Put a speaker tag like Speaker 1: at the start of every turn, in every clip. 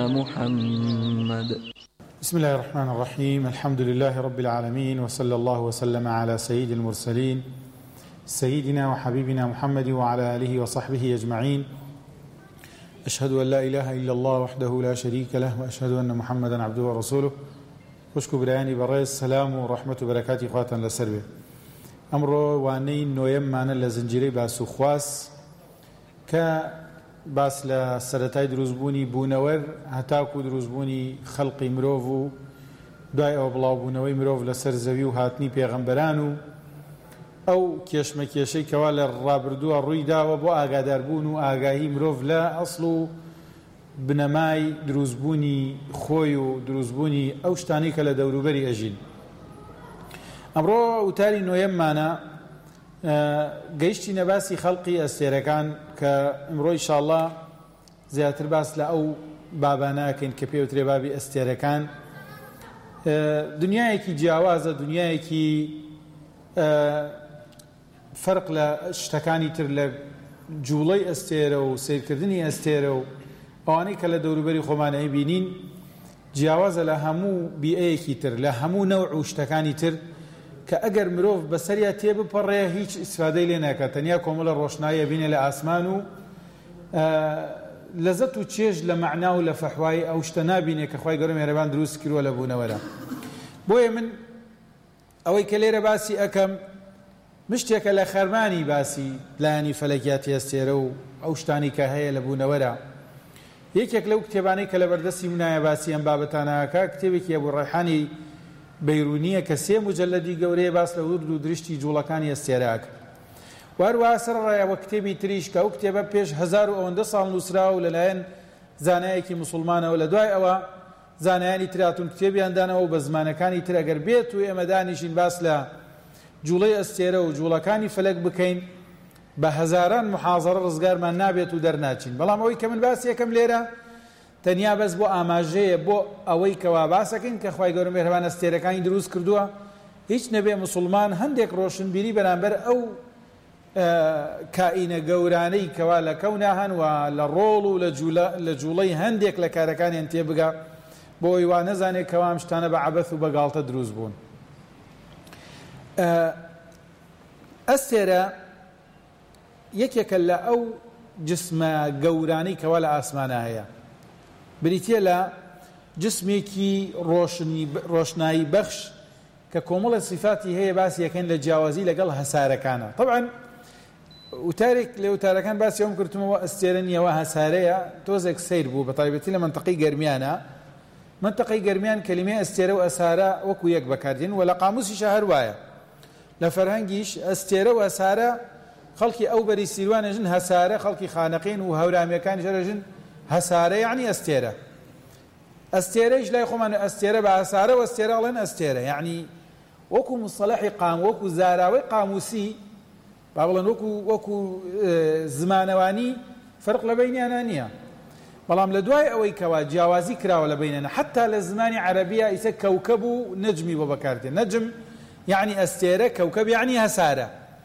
Speaker 1: محمد.
Speaker 2: بسم الله الرحمن الرحيم. الحمد لله رب العالمين، وصلى الله وسلم على سيد المرسلين سيدنا وحبيبنا محمد وعلى آله وصحبه أجمعين. أشهد أن لا إله إلا الله وحده لا شريك له، وأشهد أن محمدا عبده ورسوله. خوشكو برایانی بەڕێز سەلام و ڕەحمەت و بەرەکاتی خواتان لەسەر بێ. ئەمڕۆ وانەی نۆیەممانە لە زنجیرەی باس و خواست کە باس لە سەرەتای دروستبوونی بوونەوەر هەتاکو دروستبوونی خەڵقی مرۆڤ و دوای ئەوە بڵاوبوونەوەی مرۆڤ لەسەر زەوی و هاتنی پێغەمبەران و ئەو کێشمەکێشەی کەوا لە ڕابردووە ڕووی داوە بۆ ئاگاداربوون و ئاگاهی مرۆڤ لە ئەسڵ و بنەمای دروستبوونی خۆی و دروستبوونی ئەو شتانی کە لە دەوروبەری ئەژین. ئەمڕۆ وتاری نۆیەممانە گەیشتی نەباسی خەڵقی ئەستێرەکان کە ئەمڕۆ ئینشاءڵڵا زیاتر باس لە ئەو بابانەکەین کە پێوترێ بابی ئەستێرەکان. دنیایەکی جیاوازە، دنیایەکی فەرق لە شتەکانی تر لە جوڵەی ئەستێرە و سیرکردنی ئەستێرە و ئەوانەی کە لە دەوروبەری خۆمانەی بینین جیاوازە لە هەموو بیئەیەکی تر، لە هەموو نەوع و شتەکانی تر کە ئەگەر مرۆڤ بەسەریا تێبپەڕێ هیچ ئیسفادەی لێ ناکات، تەنیا کۆمەڵە ڕۆشنایە بینێ لە ئاسمان و لەزەت و چێژ لە مەعنا و لە فەحوای ئەو شتە نابینێ کە خوای گەورە مێرەبان دروست کردووە لە بوونەوەرە. بۆیە من ئەوەی کە لێرە باسی ئەکەم مشتێکە لە خەرمانی باسی لایانی فەلەکیاتی ئەستێرە و ئەو شتانی کە هەیە لە بوونەوەرە. یەکێک لەو کتێبانەی کە لە بەردەستی منایە باسی ئەم بابەتانەکە کتێبێکی ئەبوو ڕەیحانی بەیرونیە کە 3 مجەلەدی گەورەیە باس لە ورد و درشتی جوڵەکانی ئەستێرەکە. وهروەها سەرڕایەوە کتێبی تریش کە ئەو کتێبە پێش 1000 و ئەوەندە ساڵ نووسراوە و لەلایەن زانایەکی موسڵمانەوە، لە دوای ئەوە زانایانی تراتون کتێبیان دانەوە و بە زمانەکانی تر ئەگەر بێت و ئێمە دانیشین باس لە جوڵەی ئەستێرە و جوڵەکانی فەلەک بکەین بە هەزاران محاضەرە ڕزگارمان نابێت و دەرناچین. بەڵام ئەوەی کە من باسی یەکەم لێرە تەنیا بەس بۆ ئاماژەیە بۆ ئەوەی کەوا باسەکەین کە خوای گەورە مێرەبان ئەستێرەکانی دروست کردووە. هیچ نەبێ موسڵمان هەندێک ڕۆشنبیری بەرامبەر ئەو کائینە گەورانەی کەوا لە کەونا هەن و لە ڕۆڵ و لە جوڵەی هەندێک لە کارەکانیان تێبگا بۆ ئەوی وا نەزانێت کەوا ئەم شتانە بە عەبەث و بەگاڵتە دروست بوون. ئەستێرە یەکێکە لە ئەو جسمە گەورانەی کەوا لە ئاسمانە هەیە، بریتیە لە جسمێکی ڕۆشنایی بەخش کە کۆمەڵە صفاتی هەیە باسی یەکەن لە جیاوازی لەگەڵ هەسارەکانە. طبعا وتارێک لە وتارەکان باسی ئەوم کردمەوە ئەستێرە نیەوە هەسارەیە تۆزێک سیر بوو بە تایبەتی لە منتەقەی گەرمیانە. منتەقەی گەرمیان کەلیمەی ئەستێرە و ئەسارە وەکو یەک بەکاردێن و لە قاموسیشە هەروایە. لە فەرهەنگیش ئەستێرە و ئەسارە خەڵکی ئەو بەری سیروانەژن هەسارە، خەڵکی خانەقین و هەورامیەکانی ژەرەژن هەسارە یعنی ئەستێرە. ئەستێرەیش لای خۆمان ئەستێرە بە ئەسارە و ئەستێرە ئەڵێن ئەستێرە، یعنی وەکو مصطلحی وەکو زاراوەی قاموسی با بڵێن وەکو زمانەوانی فەرق لە بینیانە نییە. بەڵام لە دوای ئەوەی کەوا جیاوازی کراوە لە بینەنە حتا لە زمانی عەرەبیە ئیسە کەوکەب و نەجمی بۆ بەکاردێن. نەجم یعنی ئەستێرە، کەوکەب یعنی هەسارە.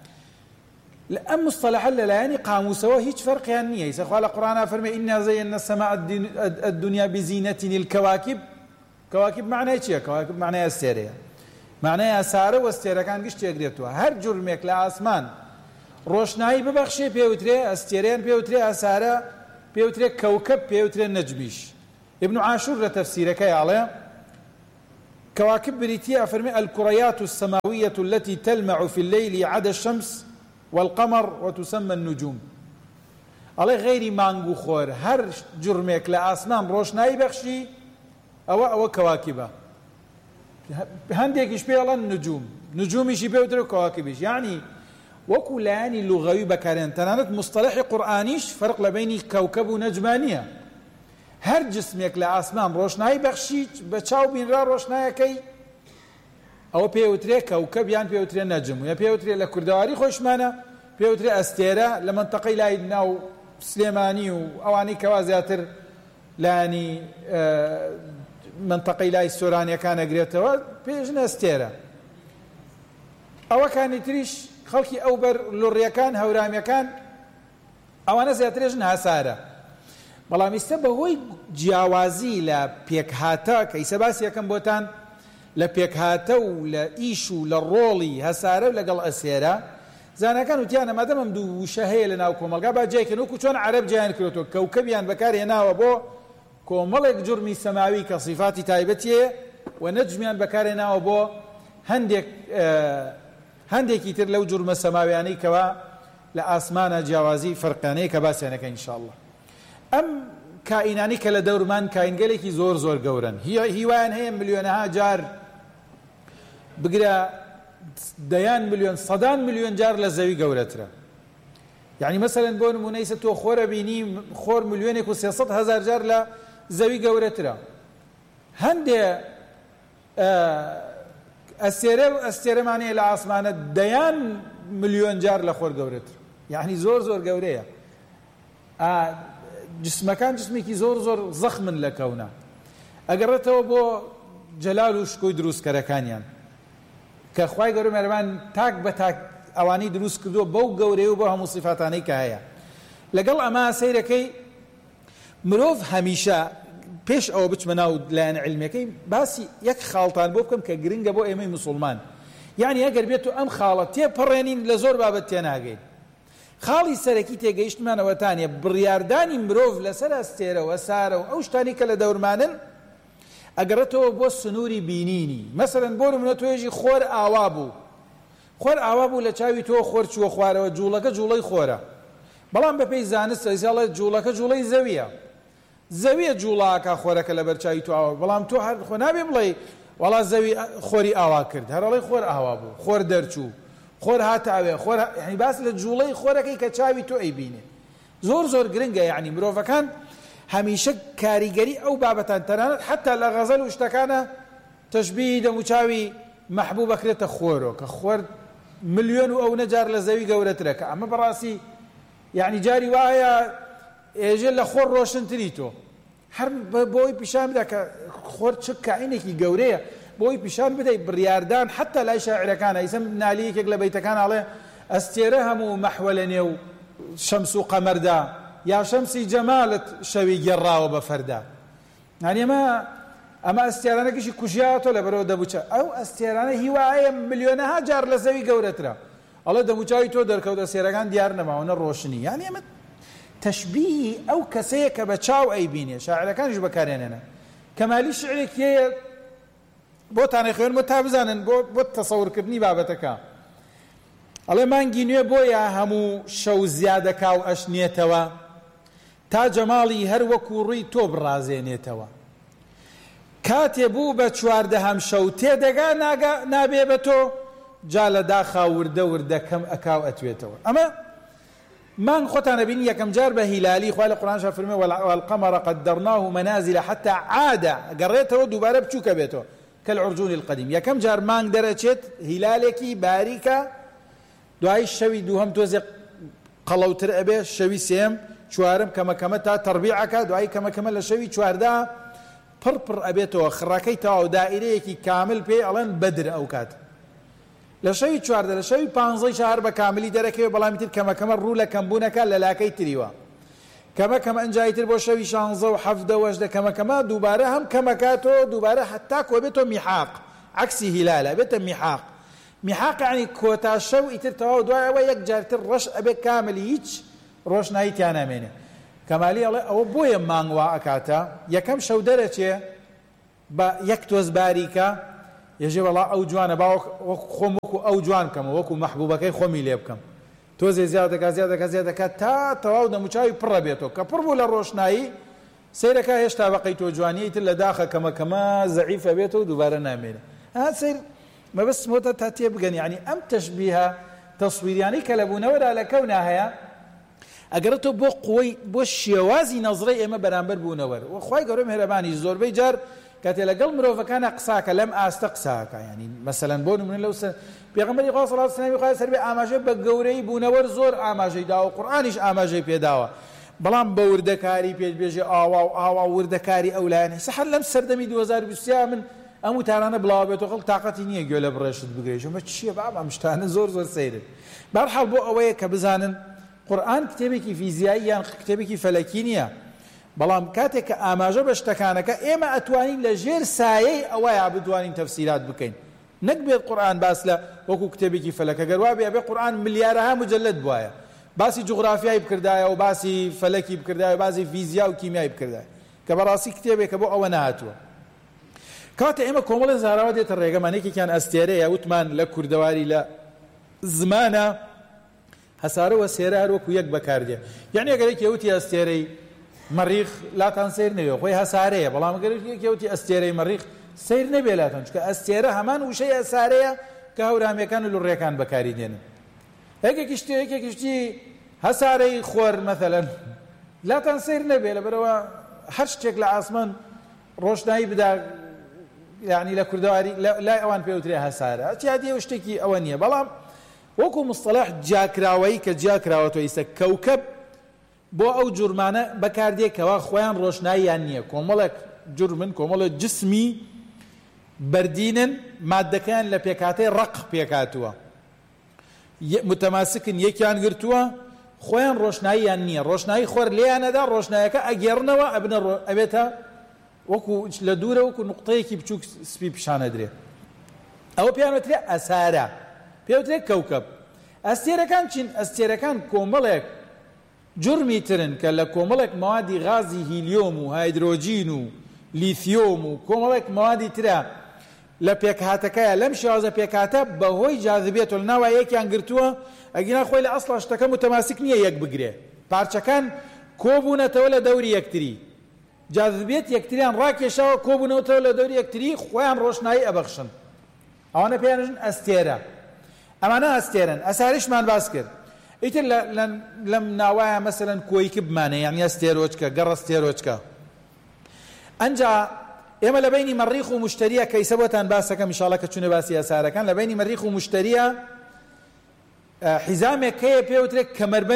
Speaker 2: لأم مصطلحا للایانی قاموسەوە هیچ فەرقیان نییە. ئیسە خوا لە قورئانە فەرمێ ئینا زەیەنا السەماء الدنیا بزینەة الکەواکب. کەواکب معنای چییە؟ کەواکب معنای ئەستێرەیە، معنای ئەسارە و ئەستێرەکان گشتێک دێتەوە. هەر جورمێک لە ئاسمان ڕۆشنایی ببەخشێ پێوترێ ئەستێرەیان، پێوترێ ئەسارە، پێوترێ کەوکەب، پێوترێ نەجمیش. ابن عاشور لە تەفسیرەکەی ئاڵێ كواكب بريتيا أفرمي الكريات السماوية التي تلمع في الليل عدا الشمس والقمر وتسمى النجوم. الله غيري مانغو خور هر جرمك لآسمان روشناي بخشي أو كواكبة هنديك يشبه الله النجوم، نجوم يشبه وتر كواكبش. يعني وكلاني لغوي بكارين تنانت مصطلح قرآنيش فرق لبين كوكب ونجمانية. هر جسمك لآسمان روشناي بخشي بچاو بين را روشناي كي او پێوترێ کەوکەب یان پێوترێ نەجم، یا پێوترێ لە کوردەواری خۆشمانە پێوترێ ئەستێرە، لە منتەقەی لای ناو سلێمانی و ئەوانەی کەوا زیاتر لانی منتەقەی لای سۆرانیەکان ئەگرێتەوە پێژن ئەستێرە. ئەوەکانی تریش خەڵکی ئەو بەر لوڕیەکان هەورامیەکان ئەوانە زیاترێژن هەسارە. بەڵام ئێستا بەهۆی جیاوازی لە پێکهاتە کە ئیسە باسی یەکەم بۆتان لە پێکهاتە و لە ئیش و لە ڕۆڵی هەسارە و لەگەڵ ئەسێرە زانەکان وتیانە مادەم ئەم دوو وشە هەیە لە ناو کۆمەلگا با جێکن وەکو چۆن عەرەب جیان کردوەوە کەوکەبیان بەکارهێناوە بۆ کۆمەڵێک جورمی سەماوی کە صیفاتی تایبەتیە و نەجمیان بەکارهێناوە بۆ هەندێکی تر لەو جورمە سەماویانەی کەوا لە ئاسمانە جیاوازی فەرقانەیە کە باسییانەکە ئینشاءالله ئەم کائینانی کە لە دەورمان کاینگەلێکی زۆر زۆر گەورن هیوایان هەیە ملیۆنەها جار بگرە دەیان ملیۆن سەدان ملیۆن جار لە زەوی گەورەترە یعنی مەسەلەن بۆ نمونەی سە تۆ خۆرە بینی خۆر ملیۆنێک و 300,000 جار لە زەوی گەورەترە هەندێ ئەستێرەمانەیە لە ئاسمانە دەیان ملیۆن جار لە خۆر گەورەتر یعنی زۆر زۆر گەورەیە جسمەکان جسمێکی زۆر زۆر زەخمن لە کەونە ئەگەڕێتەوە بۆ جەلال و شکۆی دروستکەرەکانیان کە خوای گەورە مێرەبان تاک بە تاک ئەوانەی دروست کردووە بەو گەورەی و بۆ هەموو صیفاتانەی کە هەیە لەگەڵ ئەمە سەیرەکەی مرۆڤ هەمیشە پێش ئەوە بچمە ناو لایەنە عیلمیەکەی باسی یەک خاڵتان بۆ بکەم کە گرنگە بۆ ئێمەی موسڵمان یعنی ئەگەر بێت و ئەم خاڵە تێپەڕێنین لە زۆر بابەت تێناگەین خاڵی سەرەکی تێگەیشتمانەوەتانیە بڕیاردانی مرۆڤ لەسەر ئەستێرەوە سارە و ئەو شتانی کە لە دەورمانن ئەگەڕێتەوە بۆ سنووری بینینی مەسەلەن بۆ نمونە توێژی خۆر ئاوا بوو خۆر ئاوا بوو لە چاوی تۆ خۆر چووە خوارەوە جوڵەکە جوڵەی خۆرە بەڵام بەپێی زانست ئەڵێ جوڵەکە جوڵەی زەویە زەویە جوڵاکە خۆرەکە لە بەرچاوی تۆ ئاوا بەڵام تۆ هەر خۆ نابێ بڵێ وەڵا زەوی خۆری ئاوا کرد هەرەڵی خۆر ئاوا بوو خۆر دەرچوو خۆر هاتاوێ خۆر یعنی باس لە جوڵەی خۆرەکەی کە چاوی تۆ ئەیبینێ زۆر زۆر گرنگە یعنی مرۆڤەکان هەمیشە کاریگەری ئەو بابەتان تەنانەت حتا لە غەزەل و شتەکانە تەشبیهی دەموچاوی مەحبوب ئەکرێتە خۆرەوە کە خۆر ملیۆن و ئەو نەجار لە زەوی گەورەترە کە ئەمە بەڕاستی یعنی جاری وایە ئێژە لە خۆر ڕۆشنتری تۆ هەر بۆی پیشان بدە کە خۆر چ کائینێکی گەورەیە بۆی پیشان بدەی بڕیاردان حتا لای شاعرەکانە ئیسم نالیەکێک لە بەیتەکان ئاڵێ ئەستێرە هەموو مەحوە لە نێو شەمس و قەمەردا یا شەمسی جەمالت شەوی گێڕاوە بە فەردا یعنی ئەمە ئەستێرانەکەشی کوژیاتۆ لە بەرەوە دەبوچە ئەو ئەستێرانە هیوایە ملیۆنەها جار لە زەوی گەورەترە ئەڵێ دەموچاوی تۆ دەرکەوتە سێرەکان دیار نەماوەنە ڕۆشنی یعنی ئەمە تەشبیهی ئەو کەسەیە کە بە چاو ئەیبینێ شاعرەکانیش بەکارهێنێنە کەمالی شعرێکی هەیە بۆتانەی خوێنمە تا بزانن بۆ تەسەوورکردنی بابەتەکە ئەڵێ مانگی نوێ بۆیە هەموو شەو زیادەکا و ئەشنێتەوە تا جەماڵی هەر وەکو ڕووی تۆ بڕازێنێتەوە کاتێ بوو بە 14هەم شەو تێدەگا نابێ بە تۆ جا لە داخا وردە وردە کەم ئەکاو ئەتوێتەوە ئەمە مانگ خۆتانە بینی یەکەم جار بە هیلالی خوای لە قورئانشا فەرمێ والقمر قدرناه منازل حتى عاد گەڕێتەوە دووبارە بچووکە بێتەوە كالعرجون القديم یەکەم جار مانگ دەرەچێت هیلالێکی باریکە دوای شەوی دووهەم تۆزێ قەڵەوتر ئەبێ شەوی سێم چوارم کەمەکەمە تا تەڕبیعەکە دوای کەمەکەمە لە شەوی چواردا پڕ ئەبێتەوە خڕەکەی تەواو دائیرەیەکی کامل پێی ئەڵێن بەدر ئەو کات لە شەوی چواردە لە شەوی پانزەی شەهر بە کاملی دەرەکەوێ بەڵامی تر کەمەکەمە ڕوو لە کەمبوونەکە لە لاکەی تریوە کەمەکەمە ئەنجایتر بۆ شەوی 16 و 17 و 18 کەمەکەمە دووبارە هەم کەمەکاتەوە دووبارە حتا کۆ بێتەوە میحاق عکسی هیلالە بێتە میحاق یعنی کۆتا شەو ئیتر تەواو دوایەوە یەک جارتر ڕەش ئەبێ کامل هیچ ڕۆشنایی تیا نامێنێ کەمالی ئەڵێ ئەوە بۆیە مانگوا ئەکاتە یەکەم شەو دەرەچێ بە یەک تۆز باریکە یەژێ وەڵا ئەو جوانە باوەک خۆم وەکو ئەو جوان کەمە وەکو مەحبوبەکەی خۆمی لێ بکەم تۆزێ زیاد دەکات تا تەواو دەموچاوی پڕە بێتەوە کە پڕ بوو لە ڕۆشنایی سەیرەکە هێشتا بەقەی تۆ جوانیی تر لە داخە کەمەکەمە زەعیفە بێتەوە دووبارە نامێنێ سەیر مەبەست مۆتە تا تێ بگەن یعنی ئەم تەشبیهە تەسویریانەی کە لە بوونەوەدا لە کەونا هەیە ئەگەرێتەوە بۆ قوەی بۆ شێوازی نەزڕەی ئێمە بەرامبەر بوونەوە خوای گەورە مێهرەبانی زۆربەی جار کاتێ لەگەڵ مرۆڤەکانە قساکە لەم ئاستە قساکە ینی مەسەلەن بۆ نمونە لەو پێغەمبەری خوا صلی الله علیه و سلم سەر بێ ئاماژە بە گەورەی بوونەوە زۆر ئاماژەی داوە قورئانیش ئاماژەی پێداوە بەڵام بە وردەکاری پێشبێژی ئاوا وردەکاری ئەو لایەنە سەحەر لەم سەردەمی 2023 من ئەم وتارانە بڵاو بێتەوە خەڵک تااقەتی نییە گوێ لە بڕێشت بگرێت ئەمە چییە بابا ئەم شتانە زۆر سەیرن بەرحاڵ بۆ ئەوەیە کە بزانن قورئان کتێبێکی فیزیایی یان کتێبێکی فەلەکی نییە بەڵام کاتێک کە ئاماژە بە شتەکانەکە ئێمە ئەتوانین لە ژێر سایەی ئەوەیە بتوانین تەفسیرات بکەین، نەک بێت قورئان باس لە وەکو کتێبێکی فەلەک ئەگەر وا بێ قورئان ملیارەها مجەلد بوایە باسی جوغرافیای بکردایە و باسی فەلەکی بکردایە، باسی فیزیا و کیمیای بکردایە، کە بەڕاستی کتێبێکە بۆ ئەوە نهاتووە. کاتە ئێمە کۆمەڵی زاراوە دێتە ڕێگەمانێکێکیان ئەستێرەیە وتمان لە کوردەواری لە زمانە هەسارەوە سێرە هەروەکو یەک بەکاردێ، یعنی ئەگەر یەکێوتی ئەستێرەی مەریخ لاتان سیر نەوێ خۆی هەسارەیە، بەڵام ئەگەر یەکێوتی ئەستێرەی مەریخ سیر نەبێ لاتان، چونکە ئەستێرە هەمان وشەی ئەسارەیە کە هەورامیەکان و لوڕێکان بەکاری دێنن. یەکێکی شتی هەسارەی خۆر مەثەلەن لاتان سیر نەبێ لەبەرەوە هەر شتێک لە ئاسمان ڕۆشنایی بدا، یعنی لە کوردەواری لای ئەوان پێوترێ هەسارە، چیادی ئەو شتێکی ئەوە نییە. بەڵام وەکو مصطلح جیاکراوەی کە جیاکراوەتەوە ئیسە کەوکەب بۆ ئەو جورمانە بەکاردێکەوە خۆیان ڕۆشناییان نییە، کۆمەڵێک جورمن کۆمەڵە جسمی بەردینن مادەکەیان لە پێکاتەی ڕق پێکاتووە متەماسکن یەکیان گرتووە خۆیان ڕۆشناییان نییە، ڕۆشنایی خۆر لێیانەدا ڕۆشنایەکە ئەگێڕنەوە ئەبێتە وەکو لە دوورە وەکو نوقتەیەکی بچووک سپی پیشانە درێ، ئەوە پێیانوترێ ئەسارە، پێوترێ کەوکەب. ئەستێرەکان چین؟ ئەستێرەکان کۆمەڵێک جرمی ترن کە لە کۆمەڵێک موادی غازی هیلیۆم و هایدرۆجین و لیثیۆم و کۆمەڵێک موادی ترە لە پێکهاتەکەیە، لەم شێوازە پێکهاتە بەهۆی جاذبێت و لەناوە یەکیان گرتووە ئەگینا خۆی لە ئەسڵا شتەکە متەماسک نییە یەک بگرێ، پارچەکان کۆبوونەتەوە لە دەوری یەکتری، جاذبێت یەکتریان ڕاکێشاوە کۆبوونەوە لە دەوری یەکتری خۆیان ڕۆشنایی ئەبەخشن، ئەوانە پێیانژن ئەستێرە. ئەمانە ئەستێرن. ئەساریشمان باس کرد، ئیتر لەم ناوایە مەسەلەن کۆیکە بمانێ، یعنی ئەستێرۆچکە گەڕە ئەستێرۆچکە. ئەنجا ئێمە لە بینی مەریخ و موشتەریە کەیسە بۆتان باسەکەم ئینشاڵڵا کە چوونە باسی ئەسارەکان، لە بینی مەریخ و موشتەریە حیزامێک هەیە پێوترێت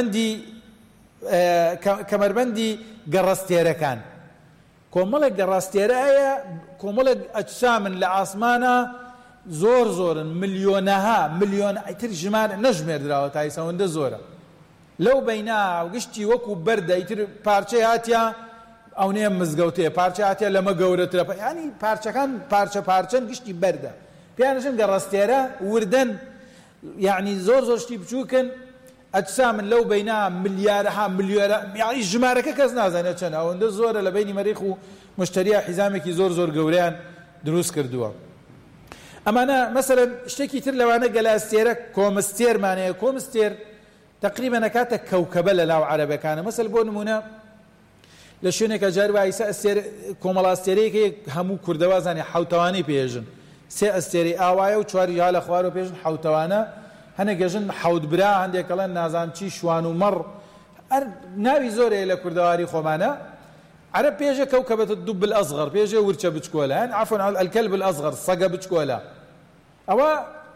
Speaker 2: کەمەربەندی گەڕەستێرەکان. کۆمەڵێک گەڕاستێرە هەیە، کۆمەڵێک ئەجسامن لە ئاسمانە زۆرن، ملیۆنەها ملیۆن ئیتر ژمار نەژمێردراوە تای سەوەندە زۆرە لەو بەینا و گشتی وەکو بەردە ئیتر پارچەی هاتیە ئەو نێم مزگەوتەیە، پارچە هاتیە لەمە گەورەترە، ینی پارچەکان پارچەن گشتی بەردە، پێیانژن گەڕاستێرە وردن، یعنی زۆر شتی بچووکن ئەجسامن لەو بەینا ملیارەها ملیۆرە، یعنی ژمارەکە کەس نازانێت چەند، ئەوەندە زۆرە لە بینی مەریخ و موشتەریە حیزامێکی زۆر گەورەیان دروست کردووە. ئەمانە مەسەلەن شتێکی تر لەوانە گەلاستێرە کۆمستێرمانەیە، کۆمستێر تقریبا نەکاتە کەوکەبە لە ناو عەرەبەکانە. مەسەل بۆ نمونە لە شوێنێکە جاروایسە کۆمەڵاستێرەیەکە هەموو کوردەوازانی حوتەوانی پێژن، سێ ئەستێری ئاوایە و چواری جا لە خوارەوە پێژن حوتەوانە، هەنێکەژن حەوتبرا، هەندێکەڵەن نازانچی شوان و مەڕ، ناوی زۆرەیە لە کوردەواری خۆمانە. عرب پێژە کەوکەبەتە دوب الأصغر، پێژە ورچە بچکۆلە، عفوا الكلب الأصغر سەگە بچکۆلە. ئەوە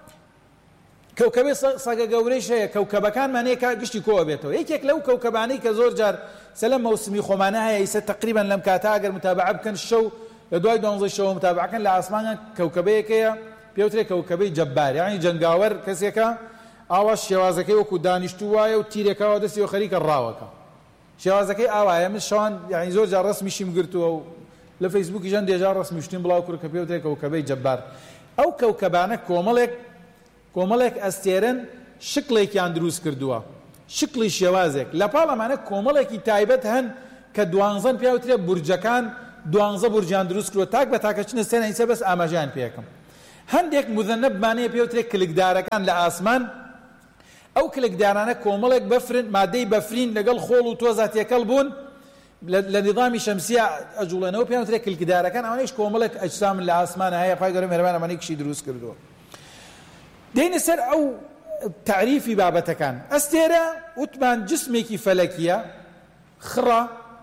Speaker 2: کەوکەبەی سەگە گەورەیش هەیە، کەوکەبەکان مانەیە گشتی کۆوە بێتەوە. یەکێک لەو کەوکەبانەی کە زۆر جار سەلەم مەوسمی خۆمانە هەیە، ئیسە تقریبا لەم کاتە ئەگەر متابعە بکەن شەو لە دوای 12 شەوە متابعەکەن لە ئاسمانە کەوکەبەیەکەیە پێوترێت کەوکەبەی جەبار، یعنی جەنگاوەر کەسێکە ئاوا شێوازەکەی وەکو دانیشتوو وایە و تیرێکەوە دەستی و خەریکە ڕاوەکە، شێوازەکەی ئاوایە. من شەوان یعنی زۆر جار ڕسمیشیم گرتووە و لە فەیسبووکی ژەن دێجار ڕسمیشتیم بڵاو کرد کە پێوترێت کەوکەبەی جەبار. ئەو کەوکەبانە کۆمەڵێک ئەستێرن شکڵێکیان دروست کردووە، شکڵی شێوازێک. لە پاڵەمانە کۆمەڵێکی تایبەت هەن کە 12 پێوترێت بورجەکان 12 بورجیان دروست کردووە، تاک بە تاکەچنە سێنە ئیسە بەس ئاماژیان پێکەم. هەندێک مذەنەبمانەیە پێوترێت کلکدارەکان لە ئاسمان، ئەو کلکدارانە کۆمەڵێک بەفرن، مادەی بەفرین لەگەڵ خۆڵ و تۆزە تێکەڵ بوون لە نظامی شەمسیە ئەجوڵێنەوە، پێوترێت کلکدارەکان. ئەوانەیش کۆمەڵێک ئەجسام لە ئاسمانە هەیە، پای گەورە مێرەبان ئەمانەیەکشی دروست کردووە. دێنە سەر ئەو تعریفی بابەتەکان. ئەستێرە وتمان جسمێکی فەلەکیە، خڕە،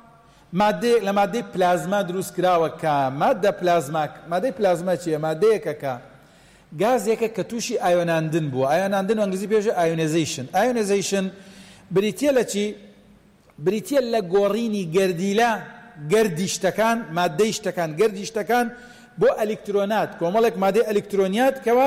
Speaker 2: لە مادەی پلازما دروست کراوە کە مادەی پلازما چییە؟ مادەیەکە کە گازێکە کە تووشی ئایۆناندن بووە. ئایۆناندن و ئەنگلیزی پێژە ئایۆنایزیشن بریتیە لە چی؟ بریتیە لە گۆڕینی گەردیلە، گەردی شتەکان، مادەی شتەکان، گەردی شتەکان بۆ ئەلکترۆنات، کۆمەڵێک مادەی ئەلکترۆنیات کەوە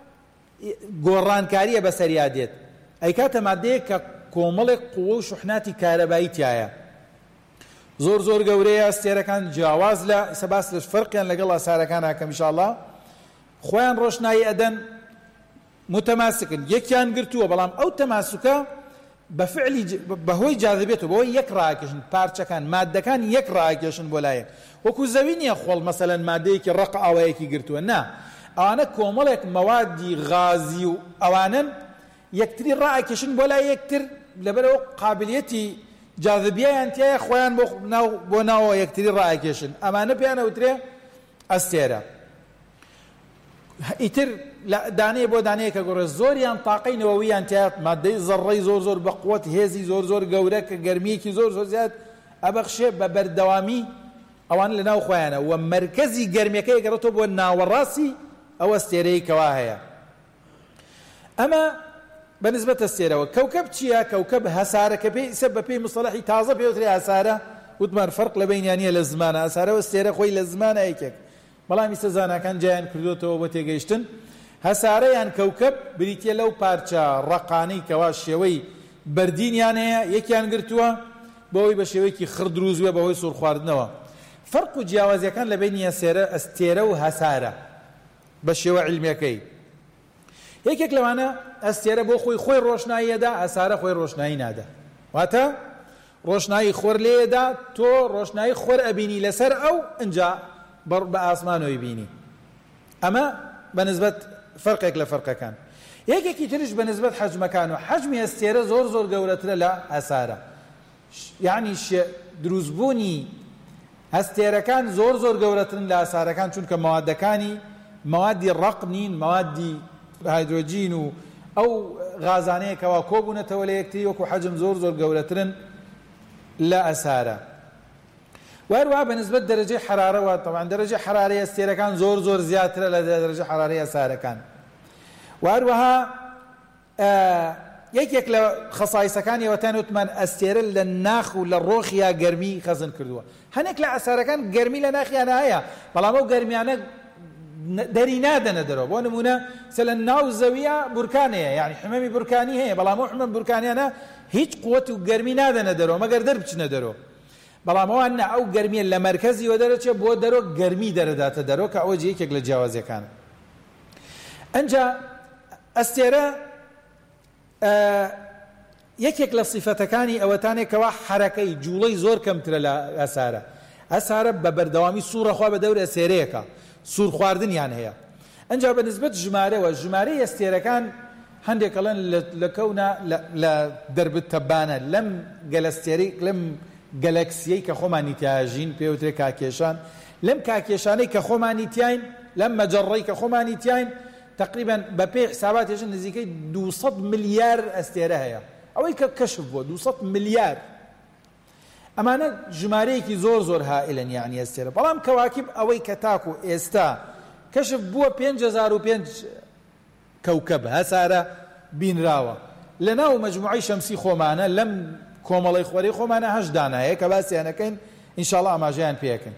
Speaker 2: گۆڕانکاریە بەسەریا دێت. ئەی کاتە مادەیە کە کۆمەڵێک قووە و شوحناتی کارەبایی تایە. زۆر گەورەیە ئەستێرەکان جیاواز لە سەباس لە فەرقیان لەگەڵ ئاسارەکان ئاکەم ئینشاءالله خۆیان ڕۆشنایی ئەدەن متەماسکن یەکیان گرتووە بەڵام ئەو تەماسکە بەفعلی بەهۆی جاذبێتەوە بەهۆی یەک ڕاکێشن پارچەکان مادەکان یەک ڕاکێشن بۆ لایەک وەکو زەوی نییە خۆڵ مەسەلەن مادەیەکی ڕق ئاوەیەکی گرتووە نا ئەوانە کۆمەڵێک مەوادی غازی و ئەوانن یەکتری ڕاکێشن بۆ لای یەکتر لەبەرەوە قابلیەتی جاذبیەیان تایە خۆیان بۆ ناوە یەکتری ڕاکێشن ئەمانە پێیان ئەوترێ ئەستێرە ئیتر دانەیە بۆ دانەیەکە گۆڕێ زۆریان تاقەی نەوەوییان تایە مادەی زەڕەی زۆر بە قووەت هێزی زۆر گەورە کە گەرمیەکی زۆر زیاد ئەبەخشێ بە بەردەوامی ئەوان لە ناو خۆیانە و مەرکەزی گەرمیەکە ئەگەڕێتەوە بۆ ناوەڕاستی ئەو ئەستێرەی کەوا هەیە ئەمە بەنسبەت ئەستێرەوە کەوکەب چییە کەوکەب هەسارەکە پێی سەب بە پێی مستەڵەحی تازە پێوترێ هەسارە وتمان فەرق لە بەینیانە لە زمانە هەسارە و ئەستێرە خۆی لە زمانە یەکێک بەڵامی سەزانەکان جایان کردوتەوە بۆ تێگەیشتن هەسارەیان کەوکەب بریتە لەو پارچە ڕقانەی کەوا شێوەی بەردینیان هەیە یەکیان گرتووە بەوەی بە شێوەیەکی خڕ دروست بێ بەهۆی سوور خواردنەوە فەرق و جیاوازیەکان لە بینی ئەستێرە و هەسارە بە شێوە علمیەکەی یەکێک لەوانە ئەستێرە بۆ خۆی ڕۆشناییەدا ئەسارە خۆی ڕۆشنایی نادا واتە ڕۆشنایی خۆر لێدا تۆ ڕۆشنایی خۆر ئەبینی لەسەر ئەو ئەنجا بە ئاسمانەوەی بینی ئەمە بەنسبەت فەرقێک لە فەرقەکان یەکێکی تریش بەنسبەت حەجمەکان و حەجمی ئەستێرە زۆر گەورەترە لە ئەسارە یعنی دروستبوونی ئەستێرەکان زۆر گەورەترن لە ئەسارەکان چونکە مەوادەکانی مەوادی ڕق نین مەوادی هایدرۆجین و ئەو غازانەیەکەوە کۆبوونەتەوە لە یەکتری وەکو حەجم زۆر گەورەترن لە ئەسارە وهروها بەنسبەت دەرەجەی حرارەوە طبعا دەرەجەی حرارەی ئەستێرەکان زۆر زیاترە لە دەرەجەی حرارەی ئەسارەکان وهروها یەکێک لە خەسایسەکانی وەتان وتمان ئەستێرە لە ناخ و لە ڕۆخیا گەرمی خەزن کردووە هەنێک لە ئەسارەکان گەرمی لە ناخیانە هەیە بەڵام ئەو گەرمیانە دەری نادەنە دەرەوە بۆ نمونە لە ناو زەویە بورکانەیە یعنی حمەمی بورکانی هەیە بەڵام ئەو حمەم بورکانیانە هیچ قووەت و گەرمی نادەنە دەرەوە مەگەر دەربچنە دەرەوە بەڵام ئەوان ئەو گەرمیە لە مەرکەزیوە دەرەچێت بۆ دەرەوە گەرمی دەرەداتە دەرەوە کە ئەوە یەکێک لە جیاوازیەکانە ئەنجا ئەستێرە یەکێک لە صیفەتەکانی ئەوەتانێکەوە حرەکەی جوڵەی زۆر کەمترە لە ئەسارە بە بەردەوامی سوورەخوا بە دەور ئەسێرەیەکە سوور خواردنیان هەیە ئەنجا بەنسبەت ژمارەی ئەستێرەکان هەندێکەڵەن لە کەونە لە دەربت تەبانە لەم گەلەستێرەی لەم گەلەکسیەی کە خۆمانی تیاژین پێوترێ کاکێشان لەم کاکێشانەی کە خۆمانی تیاین لەم مەجەڕەی کە خۆمانی تیاین تقریبا بە پێی حساباتێژن نزیکەی 200 ملیار ئەستێرە هەیە ئەوەی کە کەشف بووە 200 ملیار ئەمانە ژمارەیەکی زۆر هائلن یعنی ئەستێرە بەڵام کەواکب ئەوەی کە تاکو ئێستا کەشف بووە 5005 کەوکەب هەسارە بینراوە لە ناو مەجموعەی شەمسی خۆمانە لەم کۆمەڵی خۆری خۆمانە 8 دانایە کە باسییانەکەین ئینشاءڵڵا ئاماژەیان پێکەن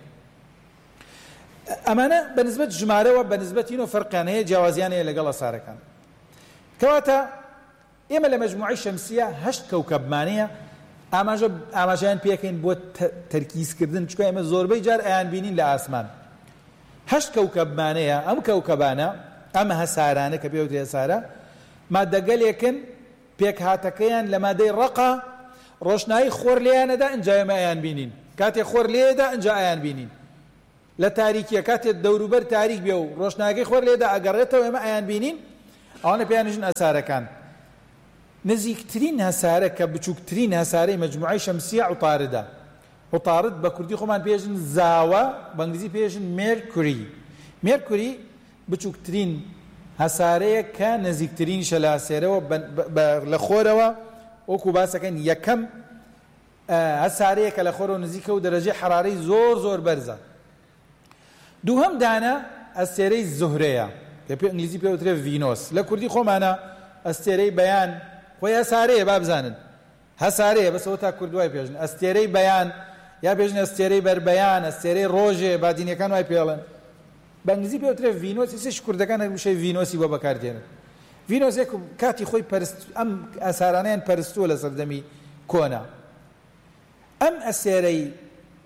Speaker 2: ئەمانە بەنسبەت ژمارەوە بەنسبەتین و فەرقیانەیە جیاوازیانەیە لەگەڵ ئەسارەکان کەواتە ئێمە لە مەجموعەی شەمسیە 8 کەوکەبمانەیە ئاماژەیان پێکەین بۆ تەرکیزکردن چکە ئێمە زۆربەی جار ئەیان بینین لە ئاسمان 8 کەوکەبمانەیە ئەم کەوکەبانە ئەم هەسارانە کە پێوترێ هەسارە مادەگەلێکن پێک هاتەکەیان لە مادەی ڕقە ڕۆشنایی خۆر لێیانەدا ئەنجا ئێمە ئەیان بینین کاتێک خۆر لێدا ئەنجا ئەیان بینین لە تاریکیە کاتێک دەوروبەر تاریک بێ و ڕۆشناگەی خۆر لێدا ئەگەڕێتەوە ئێمە ئەیان بینین ئەوانە پێیانژن ئەسارەکان نزیکترین هەسارە کە بچووکترین هەسارەی مەجموعەی شەمسیە عوتاردە عوتارد بە کوردی خۆمان پێژن زاوە بە ئەنگلیزی پێژن مێرکوری بچووکترین هەسارەیە کە نزیکترینشە لە ئەسێرەوە لە خۆرەوە وەکو باسەکەن یەکەم هەسارەیە کە لە خۆرەوە نزیکە و دەرەجەی حرارەی زۆر بەرزە دووهەم دانە ئەستێرەی زوهرەیە کە ئینگلیزی پێوترێ ڤینۆس لە کوردی خۆمانە ئەستێرەی بەیان خۆی هەسارەیە با بزانن هەسارەیە بەسەوە تا کوردوای پێژن ئەستێرەی بەیان یا پێژن ئەستێرەی بەربەیان ئەستێرەی ڕۆژێ بادینیەکان وای پێڵن بە ئینگلیزی پێوترێ ڤینۆس هیچ کوردەکان هەرموشەی ڤینۆسی بۆ بەکاردێنن ڤینۆسێک کاتی خۆی ئەم ئەسارانەیان پەرستووە لە سەردەمی کۆنا ئەم ئەستێرەی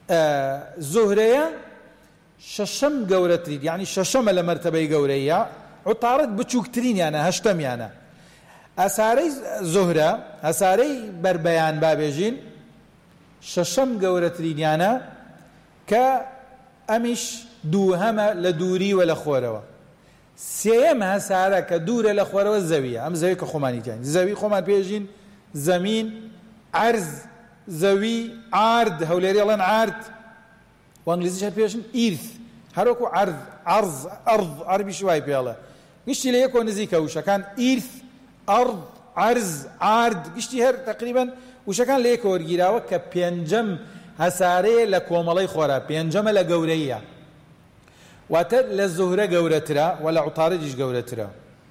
Speaker 2: زهرەیە شەشەم گەورەترین، یعنی شەشەمە لە مەرتەبەی گەورەیە، عوتارد بچووکترینیانە، هەشتەمیانە. ئەسارەی زهرە، ئەسارەی بەربەیان بابێژین، شەشەم گەورەترینیانە کە ئەمیش دووهەمە لە دووری و لە خۆرەوە. سێیەم هەسارە کە دوورە لە خۆرەوە زەویە، ئەم زەوی کە خۆمانی تیان زەوی خۆمان پێژین، زەمین، عەرز، زەوی، عارد، هەولێری ئەڵێن عارد، و ئەنگلیزیش هەر پێژن ئیرث، هەروەکو عەرز، عەرز، ئەرض، عەربیش وای پێڵە، گشتی لە یەکەوە نزیکە وشەکان ئیرث، ئەرض، عەرز، عارد، گشتی هەر تەقریبەن وشەکان لە یەکەوە وەرگیراوە کە پێنجەم هەسارەیە لە کۆمەڵەی خۆرا، پێنجەمە لە گەورەیە، واتە لە زهرە گەورەترە و لە عوتارەدیش گەورەترە.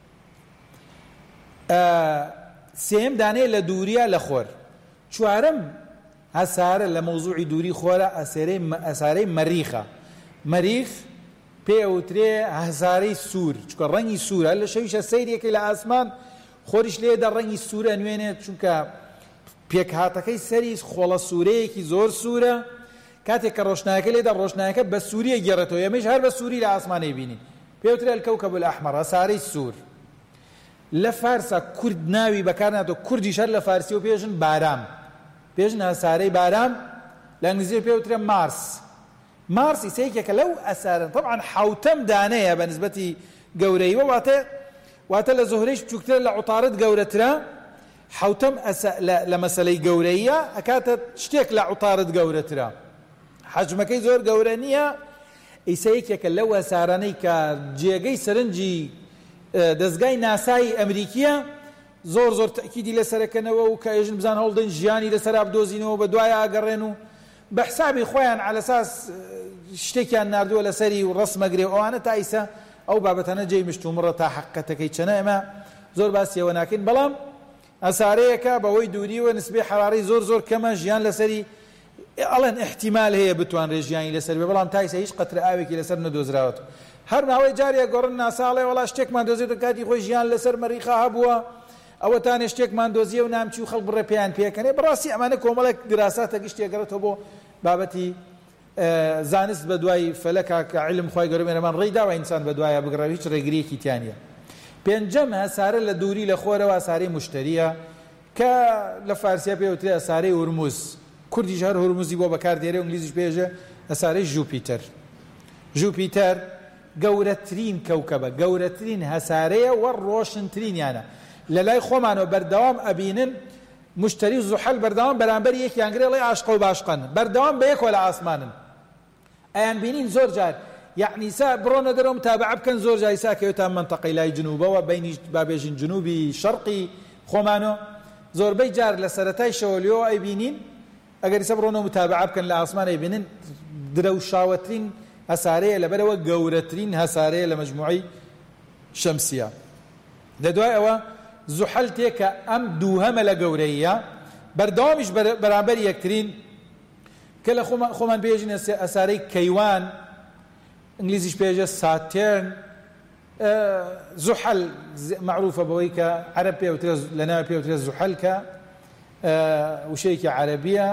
Speaker 2: سێم دانەیە لە دووریە لە خۆر. چوارەم هەسارە لە مەوزوعی دووری خۆرە ئەسارەی مەریخە. مەریخ پێوترێ هەسارەی سوور، چونکە ڕەنگی سوورە، لە شەویشە سەیرێکی لە ئاسمان خۆریش لێدا ڕەنگی سوورە نوێنێت، چونکە پێکهاتەکەی سەری خۆڵە سوورەیەکی زۆر سوورە، کاتێک کە ڕۆشنایەکە لێدا ڕۆشنایەکە بە سووریە گێڕێتەوە، ئێمەش هەر بە سووری لە ئاسمانەی بینین، پێوترێ الکەوکەب الئەحمەر، هەسارەی سوور. لە فارسە کورد ناوی بەکارناتەوە، کوردیش هەر لە فارسیەوە پێژن بارام، پێژن هەسارەی بارام، لە ئەنگلیزیەوە پێوترێ مارس. مارس ئیسەیەکێکە لەو ئەسارن، طبعاً حوتەم دانەیە بە نسبەتی گەورەییوە، واتە لە زهرەیش بچووکترە، لە عوتارد گەورەترە، حوتەم لە مەسەلەی گەورەیە ئەکاتە شتێک لە عوتارد گەورەترە، حەجمەکەی زۆر گەورە نییە. ئیسەیەکێکە لەو ئەسارانەی کە جێگەی سەرنجی دەستگای ناسای ئەمریکیە زۆر زۆر تەکیدی لەسەرەکەنەوە و کە ئێژن بزان هەوڵدەن ژیانی لەسەر بدۆزینەوە، بە دوایە ئاگەڕێن و بە حسابی خۆیان علەساس شتێکیان ناردووە لەسەری و ڕسمەگرێ، ئەوانە تا ئیسا ئەو بابەتانە جێی مشتومڕە تا حقیقەتەکەی چەنە ئێمە زۆر باسیەوە ناکەین. بەڵام ئەسارەیەکە بەوەی دووریوە نسبەی حرارەی زۆر زۆر کەمە، ژیان لەسەری ئەڵێن احتیمال هەیە بتوانرێ ژیانی لەسەر بێ، بەڵام تا ئیسا هیچ قەترە ئاوێکی لەسەر نەدۆزراوەت. هەر ماوەی جارێک گۆڕن ناساڵێ وڵا شتێکمان دۆزێتە کاتی خۆی ژیان لەسەر مەریخا هەبووە، ئەوەتانێ شتێکمان دۆزیە و نامچی و خەڵک بڕێ پێیان پێکەنێ. بەڕاستی ئەمانە کۆمەڵێک گراساتە گشتێگەڕێتەوە بۆ بابەتی زانست بە دوای فەلەکە کە عیلم خۆی گەورە مێرەمان ڕێیداوە ئینسان بە دوایە بگڕێ، هیچ ڕێگریەکی تیان نییە. پێنجەم هەسارە لە دووری لە خۆرەوە ئەسارەی موشتەریە کە لە فارسیە پێوترێ ئەسارەی هورموز، کوردیش هەر هورموزی بۆ بەکاردێرێ و ئینگلیزیش پێژە ئەسارەی ژوپیتەر. ژوپیتەر گەورەترین کەوکەبە، گەورەترین هەسارەیە و ڕۆشنترینیانە. لە لای خۆمانەوە بەردەوام ئەبینن مشتری و زوحەل بەردەوام بەرامبەر یەکیان گرێڵی عاشقە و باشقەن، بەردەوام بە یەکەوە لە ئاسمانن، ئەیان بینین زۆر جار، یعنی سا بڕۆنە دەرەوە متابعە بکەن زۆر جار ئیسا کەوێتان منتەقەی لای جنوبەوە بینی بابێژین جنوبی شەرقی خۆمانەوە، زۆربەی جار لە سەرەتای شەوەلیەوە ئەیبینین، ئەگەر ئیسا بڕۆنە متابعە بکەن لە ئاسمان ئەیبینن درەوشاوەترین هەسارەیە، لەبەرەوە گەورەترین هەسارەیە لە مەجموعەی شەمسیە. لە دوای ئەوە زوحەل تێکە ئەم دووهەمە لە گەورەیە، بەردەوامیش بەرامبەر یەکترین کە لە خۆمان بێژین ئەسارەی کەیوان، ئینگلیزیش پێژە ساتێرن. زوحەل معروفە بەوەی کە عەرەب پێوترێ لەناوی پێوترێ زوحەل کە وشەیەکی عەرەبیە،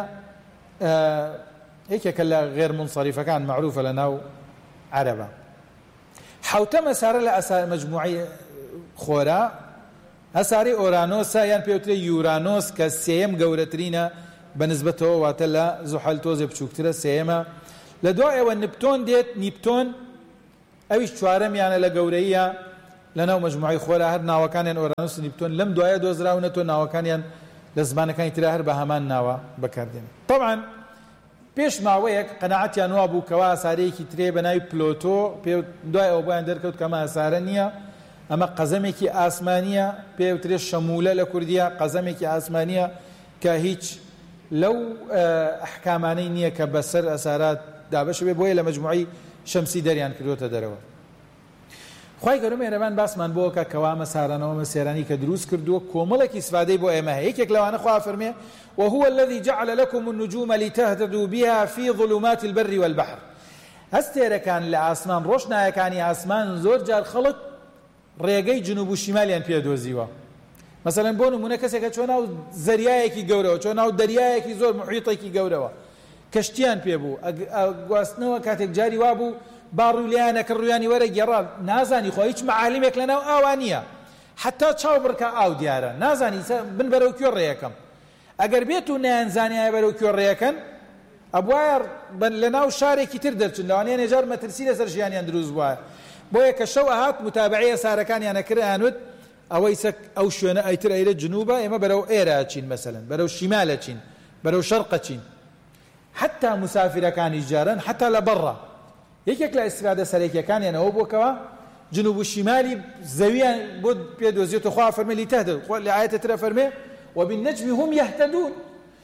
Speaker 2: یەکێکە لە غێر منصەریفەکان معروفە لە ناو عەرەبە. حوتەم ئەسارە لە ئەسار مەجموعەی خۆرا هەسارەی ئۆرانۆسە، یان پێوترێ یورانۆس کە سێیەم گەورەترینە بەنسبەتەوە، واتە لە زوحەل تۆزێ بچووکترە، سێیەمە. لە دوای ئەوە نپتۆن دێت، نیپتۆن ئەویش چوارەمیانە لە گەورەیە لە ناو مەجموعەی خۆرا، هەر ناوەکانیان ئۆرانۆس و نیپتۆن لەم دوایە دۆزراونەتەوە، ناوەکانیان لە زمانەکانی ترا هەر بە هەمان ناوە بەکاردێن. طبعاً پێش ماوەیەک قەناعەتیان وا بوو کەوا ئەسارەیەکی ترێ بە ناوی پلۆتۆ، دوای ئەوە بۆیان دەرکەوت کە ئەمە ئەسارە نییە، ئەمە قەزەمێکی ئاسمانیە، پێوترێ شەمولە لە کوردیە، قەزەمێکی ئاسمانیە کە هیچ لەو ئەحکامانەی نییە کە بەسەر ئەسارات دابەش بێ، بۆیە لە مەجموعەی شەمسی دەریان کردوتە دەرەوە. خوای گەورە مێرەبان باسمان بۆ کە کەوا مەسارانەوە مەسێرانی کە دروست کردووە کۆمەڵێکی سفادەی بۆ ئێمە هەیە. یەکێک لەوانە خوا فەرمێ وهو الذي جعل لكم النجوم لتهتدوا بها في ظلمات البر والبحر. هەستێرەکان لە ئاسمان، ڕۆشنایەکانی ئاسمان زۆر جار خەڵک ڕێگەی جنوب و شیمالیان پێدۆزیوە. مەسەڵەن بۆ نمونە کەسێکە چۆن ناو زەریایەکی گەورەوە، چۆن ناو دەریایەکی زۆر محیطێکی گەورەوە، کەشتیان پێبوو گواستنەوە کاتێک جاری وابوو باڕوو لیانەکە ڕویانی وەرە گێڕان نازانی خۆ هیچ معالمێک لەناو ئاوا نییە حتا چاو بڕکە ئاو دیارە نازانی بن بەرەو کوێ ڕێیەکەم ئەگەر بێت و نەیانزانیایە بەرەو کوێ ڕێیەکەن ئەبوایە لەناو شارێکی تر دەرچن لەوانەیە نێجار مەترسی لەسەر ژیانیان دروست بووە بۆیە کە شەو ئەهات متابعەیە سارەکانیانە کردیانوت ئەوەی ئەو شوێنە ئەیتر ئەیرە جنوبە ئێمە بەرەو ئێرە چین مەسەلەن بەرەو شیمالە چین بەرەو شەرقە چین حتا مسافرەکانی جارن حتا لە بەڕە یەکێک لە ئیسرادە سەرەکیەکانیانەوە بووکەوە جنوب و شیمالی زەویان بۆ پێدۆزیێتە خوا فەرمێ لیتەهتدون لە ئایەتە ترە فەرمێ وبالنجم هم يهتدون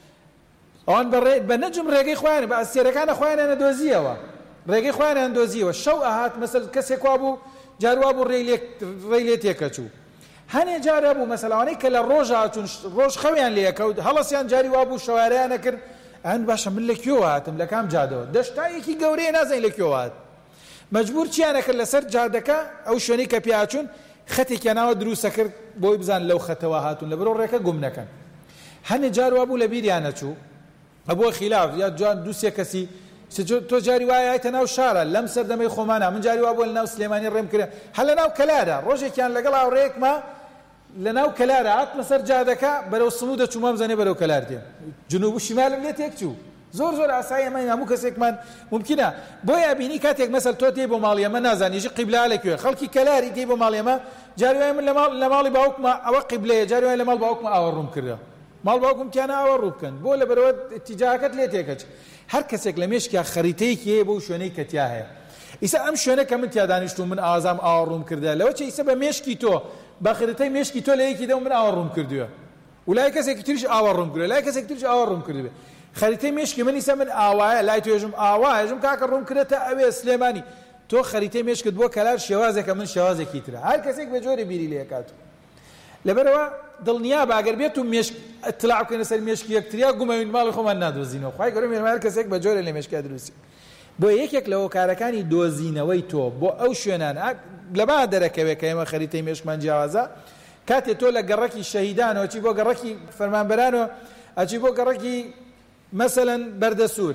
Speaker 2: ئەوان بە نەجم ڕێگەی خۆیانە بە ئەستێرەکانە خۆیانیانە دۆزیەوە ڕێگەی خۆیانیان دۆزیەوە شەو ئەهات مەسەل کەسێک وا بوو جاروا بوو ڕێی لێ تێکەچوو هەنێ جارە بوو مەسەلەوانەی کە لە ڕۆژ هاتوون ڕۆژ خەویان لێکەوت هەڵەسیان جاری وا بوو شەوارەیانە کرد ئەن باشە من لە کوێوە هاتم لە کام جادەوە دەشتایەکی گەورەیە نازانین لە کوێوە هات مەجبور چیانە کرد لەسەر جادەکە ئەو شوێنەی کە پێهاچوون خەتێکیان ناوە دروستە کرد بۆی بزان لەو خەتەوە هاتوون لە بەرەو ڕێکە گوم نەکەن هەنێ جار وا بوو لە بیریانە چوو ئەبووە خلاف یا جوان دووسێ کەسی تۆ جاری وایە هایتە ناو شارە لەم سەردەمەی خۆمانە من جاری وا بووە لە ناو سلێمانی ڕێم کرد هەر لە ناو کەلارە ڕۆژێکیان لەگەڵ هاوڕێیەکمە لە ناو کەلارە هاتمە سەر جادەکە بەرەو سموو دەچوومە بزانێ بەرەو کەلار دێم جنوب و شیمالم لێ تێک چوو زۆر ئاسایی ئەمە هەموو کەسێکمان ممکنە بۆیە بینی کاتێک مەسەل تۆ تێی بۆ ماڵی ئەمە نازانیژی قیبلا لەکوێ خەڵکی کەلاری تێی بۆ ماڵی ئەمە جاری وایە من لە ماڵی باوکمە ئەوە قیبلەیە جاری وایە لە ماڵ باوکمە ئاوە ڕووم کردە ماڵ باوکم تیانە ئاوە ڕوو بکەن بۆ لە بەرەوە اتیجاهەکەت لێ تێکەچ هەر کەسێک لە مێشکیا خەریتەیەکی هەیە بۆ شوێنەی کە تیا هەیە ئیسا ئەم شوێنە کە من تیا دانیشتوم من ئازام ئاوە ڕووم کردە لەوە چە ئیسا بە مێشکی تۆ بە خەریتەی مێشکی تۆ لە یەکی دە من ئاوە ڕووم کردووە و لای کەسێکی تریش ئاوە ڕووم کردووە لای کەسێکی تریش ئاوە ڕووم کردووە خەریتەی مێشکی من ئیسا من ئاوایە لای توێژم ئاوایەژم کاکە ڕووم کردێتە ئەوێ سلێمانی تۆ خەریتەی مێشکت بۆ کەلار شێوازێکە من شێوازێکی ترە هەر کەسێک بە جۆرە بیری لێ کاتوو لەبەرەوە دڵنیا باگەر بێت و اطلاع بکەنە سەر مێشکی یەکتریا گومەوین ماڵی خۆمان نادۆزینەوە خوای گەورە هەر کەسێک بە جۆرە لە مێشکیا دروستی بۆ یەکێک لە هۆکارەکانی دۆزینەوەی تۆ بۆ ئەو شوێنان لەبا دەرەکەوێت کە ئێمە خەریتەی مێشکمان جیاوازە کاتێ تۆ لە گەڕەکی شەهیدانەوە چی بۆ گەڕەکی فەرمانبەرانەوە ئەچی بۆ گەڕەکی مەسەلەن بەردەسوور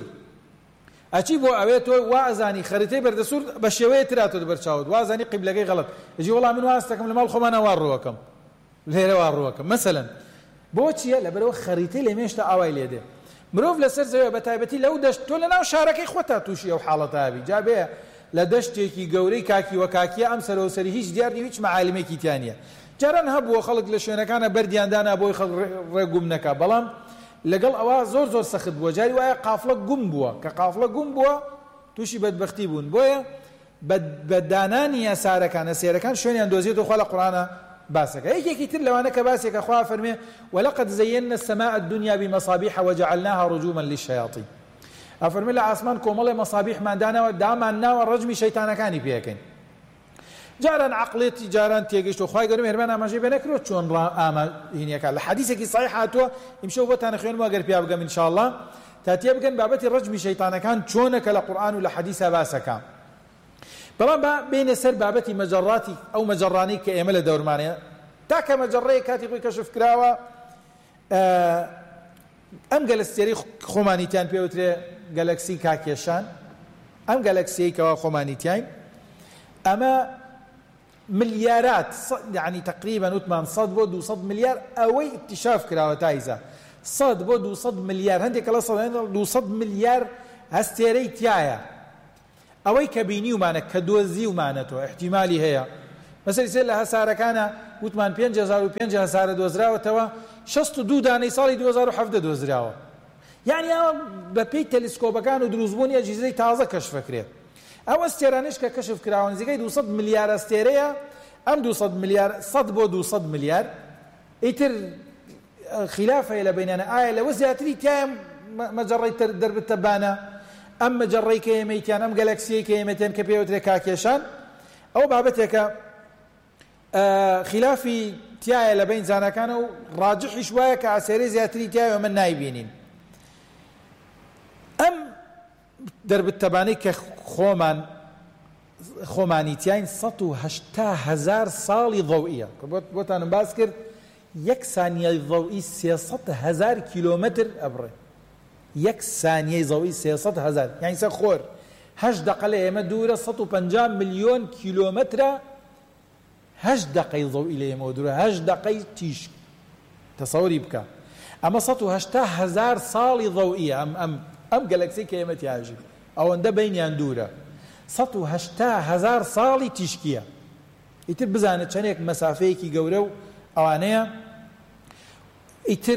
Speaker 2: ئەچی بۆ ئەوێ تۆ وازانی خەریتەی بەردەسوور بە شێوەیە تراتۆ بەرچاوت وازانی قیبلەکەی غەڵەت ئەجی وەڵام من واستەکەم لە ماڵ خۆمانە وا ڕووەکەم لێرە وا ڕووەکەم مەسەلەن بۆچیە لەبەرەوە خەریتەی لە مێشتە ئاوای لێدێ مرۆڤ لەسەر زەویە بە تایبەتی لەو دەشت تۆ لە ناو شارەکەی خۆتا تووشی ئەو حاڵەتە هەبی جا بێ لە دەشتێکی گەورەی کاکی وە کاکیە ئەم سەرەوسەری هیچ دیار هیچ معالمێکی تیانە جاران هەبووە خەڵک لە شوێنەکانە بەردیاندانا بۆی ڕێگوم نەکا بەڵام لەگەڵ ئەوە زۆر سەخت بووە جاری وایە قافڵە گوم بووە کە قافڵە گوم بووە تووشی بەدبەختی بوون بۆیە بە دانانی یاسارەکان سێرەکان شوێنیان دۆزیێتەوە خوا لە قورئانە باسەکە یەکێکی تر لەوانە کە باسێکە خوا فەرمێ ولقد زينا السماء الدنيا بمصابيح وجعلناها رجوما للشياطين ئەفەرمێ لە ئاسمان کۆمەڵێ مەسابیحمان داناوە دامان ناوە ڕەجمی شەیتانەکانی پێەکەین جاران عقلێتی جاران تێگەیشت و خوای گەورە مێربان ئاماژەی بێ نەکرێت چۆن ئاماژەیەکە لە حەدیثێکی صحیح هاتووە ئیمشەو بۆتانە خوێنمەوە ئەگەر پیا بگەم ئینشاءالله تا تێ بگەن بابەتی ڕەجمی شەیتانەکان چۆنەکە لە قورئان و لە حەدیثە باسەکە بەڵام بینە سەر بابەتی مەجەڕاتی ئەو مەجەڕانەی کە ئێمە لە دەورمانەیە تاکە مەجەڕەیە کاتی خۆی کەشف کراوە ئەم گەلەکسیەی خۆمانیتیان پێوترێ گەلەکسی کاکێشان ئەم گەلەکسیەی کەوا خۆمانیتیان ئەمە ملیارات يعني تقريبا وتمان 100 بۆ 200 ملیار ئەوەی اکتشاف کراوە تایزە 100 بۆ 200 ملیار هەندێک لە 200 ملیار هەستێرەی تایە ئەوەی کە بینی ومانە کە دۆزی ومانەتەوە احتیمالی هەیە مەسەڵی سێ لە هەسارەکانە وتمان 5005 هەسارە دۆزراوەتەوە 62 دانەی ساڵی 2017 دۆزراوە یعنی ئەوە بە پێی تەلیسکۆپەکان و دروستبوونی ئەجهزەی تازە کەشفەکرێت ئەو ئەستێرانش کە کەشف کراوە نزیکەی 200 ملیار ئەستێرەیە ئەم 200 ملیار 100 بۆ 200 ملیار ئیتر خلافە لە بینانە ئایا لەوە زیاتری تایە مەجەڕەی دەربتەبانە ئەم مەجەڕەی کە ئێمەیتیان ئەم گەلەکسیەی کە ئێمەتێن کە پێوترێ کاکێشان ئەو بابەتێکە خلافی تایە لە بین زانەکانە و ڕاجحیش وایە کە ئاسێرەی زیاتری تایە من نایبینین ئەم دەربتەبانەی کە خۆمانیتیان 180,000 ساڵی ضەوئیە بۆتانم باس کرد 1 سانیەی ضەوئی 300,000 کیلۆمەتر ئەبڕێ 1 ثانیەی زەوی 300,000 یعنی سە خۆر 8 دقە لە ئێمە دوورە 150 ملیۆن کیلۆمەترە 8 دقەی زەوی لە ئێمە دوورە 8 دقەی تیشک تەسەوری بکە ئەمە 180,000 ساڵی ضەوئیە ئەم گەلەکسی کە ئێمە تیاژی ئەوەندە بینیان دوورە 180,000 ساڵی تیشکیە ئیتر بزانە چەندێک مەسافەیەکی گەورە و ئەوانەیە ئیتر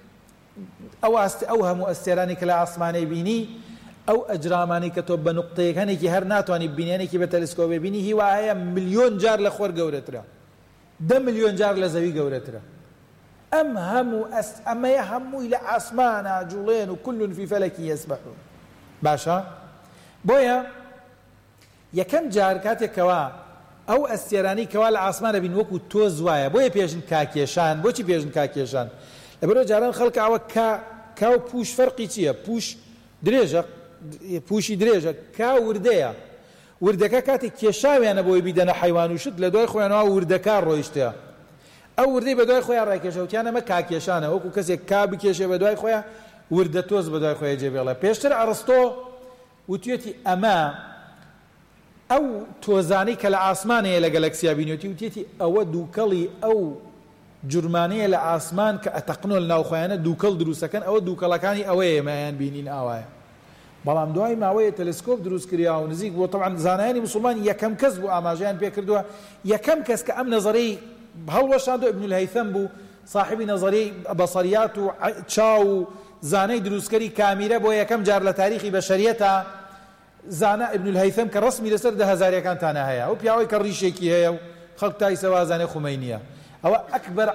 Speaker 2: ئەو هەموو ئەستێرانی کە لە ئاسمانەی بینی ئەو ئەجرامانی کە تۆ بە نوقتەیەک هەنێکی هەر ناتوانانی بینێنێکی بە تەلسکۆپ ببینی هیوایە ملیۆن جار لە خۆر گەورەترە 10 ملیۆن جار لە زەوی گەورەترە ئەم هەموو ئەمەیە هەمووی لە ئاسمانە جوڵێن و كل في فلك يسبحون باشە بۆیە یەکەم جار کاتێکەوە ئەو ئەستێرانی کەوا لە ئاسمانە بین وەکو تۆز وایە بۆیە پێژن کاکێشان بۆچی پێژن کاکێشان لەبەرەوە جاران خەڵک ئەوە کا و پوش فەرقی چییە پوش درێژە پوشی درێژە کا وردەیە وردەکە کاتێک کێشاویانە بۆی بیدەنە حیوان و شت لە دوای خۆیانەوە وردەکە ڕۆیشتە ئەو وردەی بە دوای خۆیان ڕایکێشەوتیان ئەمە کاکێشانە وەکو کەسێک کا بکێشێ بە دوای خۆیان وردە تۆز بە دوای خۆیان جێبێڵە پێشتر ئەرستۆ وتوێتی ئەمە ئەو تۆزانەی کە لە ئاسمانەیە لە گەلەکسیا بینێتی وتێتی ئەوە دووکەڵی ئەو جورمانەیە لە ئاسمان کە ئەتەقنۆ لە ناوخۆیانە دووکەڵ دروستەکەن ئەوە دووکەڵەکانی ئەوەیە ئێمەیان بینین ئاوایە بەڵام دوای ماوەیە تەلسکۆپ دروست کراوە و نزیک بۆ طبعا زانایانی موسڵمان یەکەم کەس بوو ئاماژەیان پێ کردووە یەکەم کەس کە ئەم نەزەرەی هەڵوەشاندۆ ابن الهەیثەم بوو صاحبی نەزەرەی بەسەریات و چاو و زانەی دروستکەری کامیرە بۆ یەکەم جار لە تاریخی بەشەریەتە زانە ابن الهەیثەم کە ڕسمی لەسەر دەهەزاریەکانتانە هەیە و پیاوەی کە ڕیشێکی هەیە و خەڵک تای سەوازانەی خومەینیە ئەوە ئەکبەر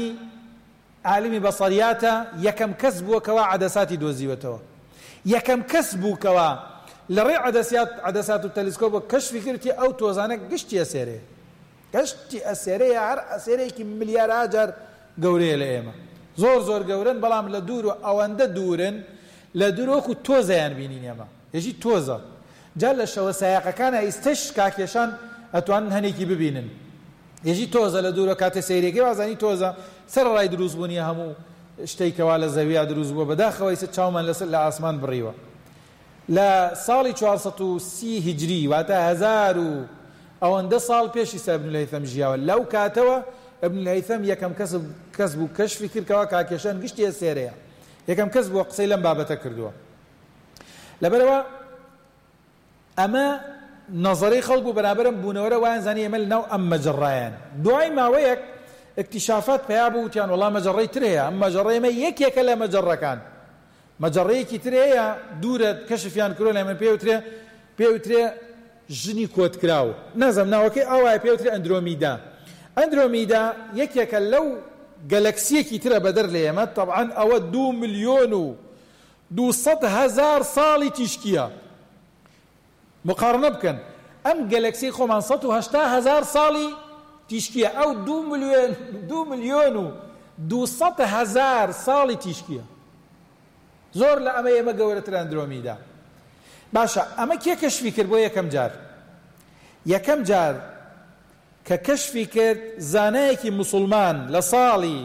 Speaker 2: عالمی بەسەریاتە یەکەم کەس بووە کەوا عەدەساتی دۆزیوەتەوە یەکەم کەس بوو کەوا لە ڕێ عەدەسات و تەلسکۆپ کەشفی کردی ئەو تۆزانە گشتی ئەسێرەیە گشتی ئەسێرەیە هەر ئەسێرەیەکی ملیارە جار گەورەیە لە ئێمە زۆر گەورن بەڵام لە دوور و ئەوەندە دوورن لە دوورۆک و تۆزەیان بینین ئێمە هێژی تۆزە جا لە شەوە سایەقەکانە ئیستش کاکێشان ئەتوانن هەنێکی ببینن هێژی تۆزە لە دوورە کاتە سەیرێکی وازانی تۆزە سەرڕای دروستبوونی هەموو شتێکەوە لە زەویە دروست بووە بەداخەوەی چاومان لەسەر لە ئاسمان بڕیوە لە ساڵی 430 هیجری واتە 1000 و ئەوەندە ساڵ پێشی سە ابن الهەیثەم ژیاوە لەو کاتەوە ابن الهەیثەم یەکەم کەس بوو کەشفی کردکەوە کاکێشان گشتی سێرەیە یەکەم کەس بووە قسەی لەم بابەتە کردووە لەبەرەوە ئەمە نەزەرەی خەڵک و بەرامبەرم بوونەوەرە وایان زانی ئێمە لەناو ئەم مەجەڕایان دوای ماوەیەک اکتشافات پیا بوو وتیان وەڵام مەجەڕەی تر هەیە ئەم مەجەڕەی ئێمە یەکێکە لە مەجەڕەکان مەجەڕەیەکی تر هەیە دوورە کەشفیان کردووە لە ئێمە پێوترێ ژنی کۆتکراو نازەم ناوەکەی ئەوایە پێوترێ ئەندرۆمیدا یەکێکە لەو گەلەکسیەکی ترە بەدەر لە ئێمە طبعا ئەوە 2 ملیۆن و 200,000 ساڵی تیشکیە مقارنە بکەن ئەم گەلەکسی خۆمان 180,000 ساڵی تیشکیە ئەو 2 ملیۆن و 200,000 ساڵی تیشکیە زۆر لە ئەمە ئێمە گەورەتر ئەندرۆمیدا باشە ئەمە کێ کەشفی کرد بۆ یەکەم جار کە کەشفی کرد زانایەکی موسڵمان لە ساڵی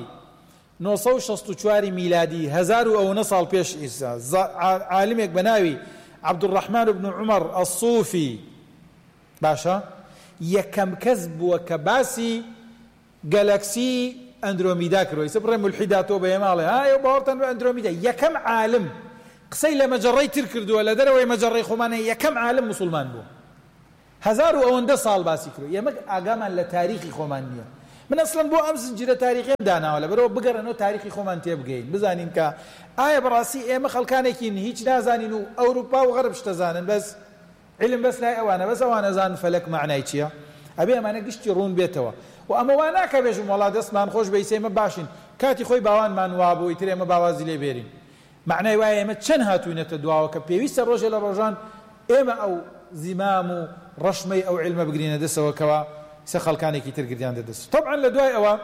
Speaker 2: 964 میلادی 1000 و ئەوەنە ساڵ پێش ئیسا عالمێک بە ناوی عەبدوڕەحمان بن عومەر ئەسوفی باشە یەکەم کەس بووە کە باسی گەلەکسی ئەندرۆمیدا کردەوە ئیسا بڕێ مولحیداتۆ بە ئێماڵێ ئێوە باوەڕتان بە ئەندرۆمیدا یەکەم عالم قسەی لە مەجەڕەی تر کردووە لە دەرەوەی مەجەڕەی خۆمانە یەکەم عالم موسڵمان بوو 1000 و ئەوەندە ساڵ باسی کردو ئێمە ئاگامان لە تاریخی خۆمان نییە من ئەسڵەن بۆ ئەم زنجیرە تاریخیان داناوە لەبەرەوە بگەڕێنەوە تاریخی خۆمان تێبگەین بزانین کە ئایا بەڕاستی ئێمە خەڵکانێکین هیچ نازانین و ئەوروپا و غەرب شتەزانن بەس علم بەس لای ئەوانە بەس ئەوانە زانن فەلەک معنای چییە ئەبێ ئەمانە گشتی ڕوون بێتەوە و ئەمە وا ناکە بێژم وەڵا دەستمان خۆش بە ئیسە ئێمە باشین کاتی خۆی باوانمان وابوو ئیتر ئێمە باوازی لێ بێرین معنای وایە ئێمە چەند هاتووینەتە دواوە کە پێویستە ڕۆژێ لە ڕۆژان ئێمە ئەو زیمام و ڕەشمەی ئەو علمە بگرینە دەستەوە کەوا سە خەڵکانێکی تر گریان دەدەست طبعا لە دوای ئەوە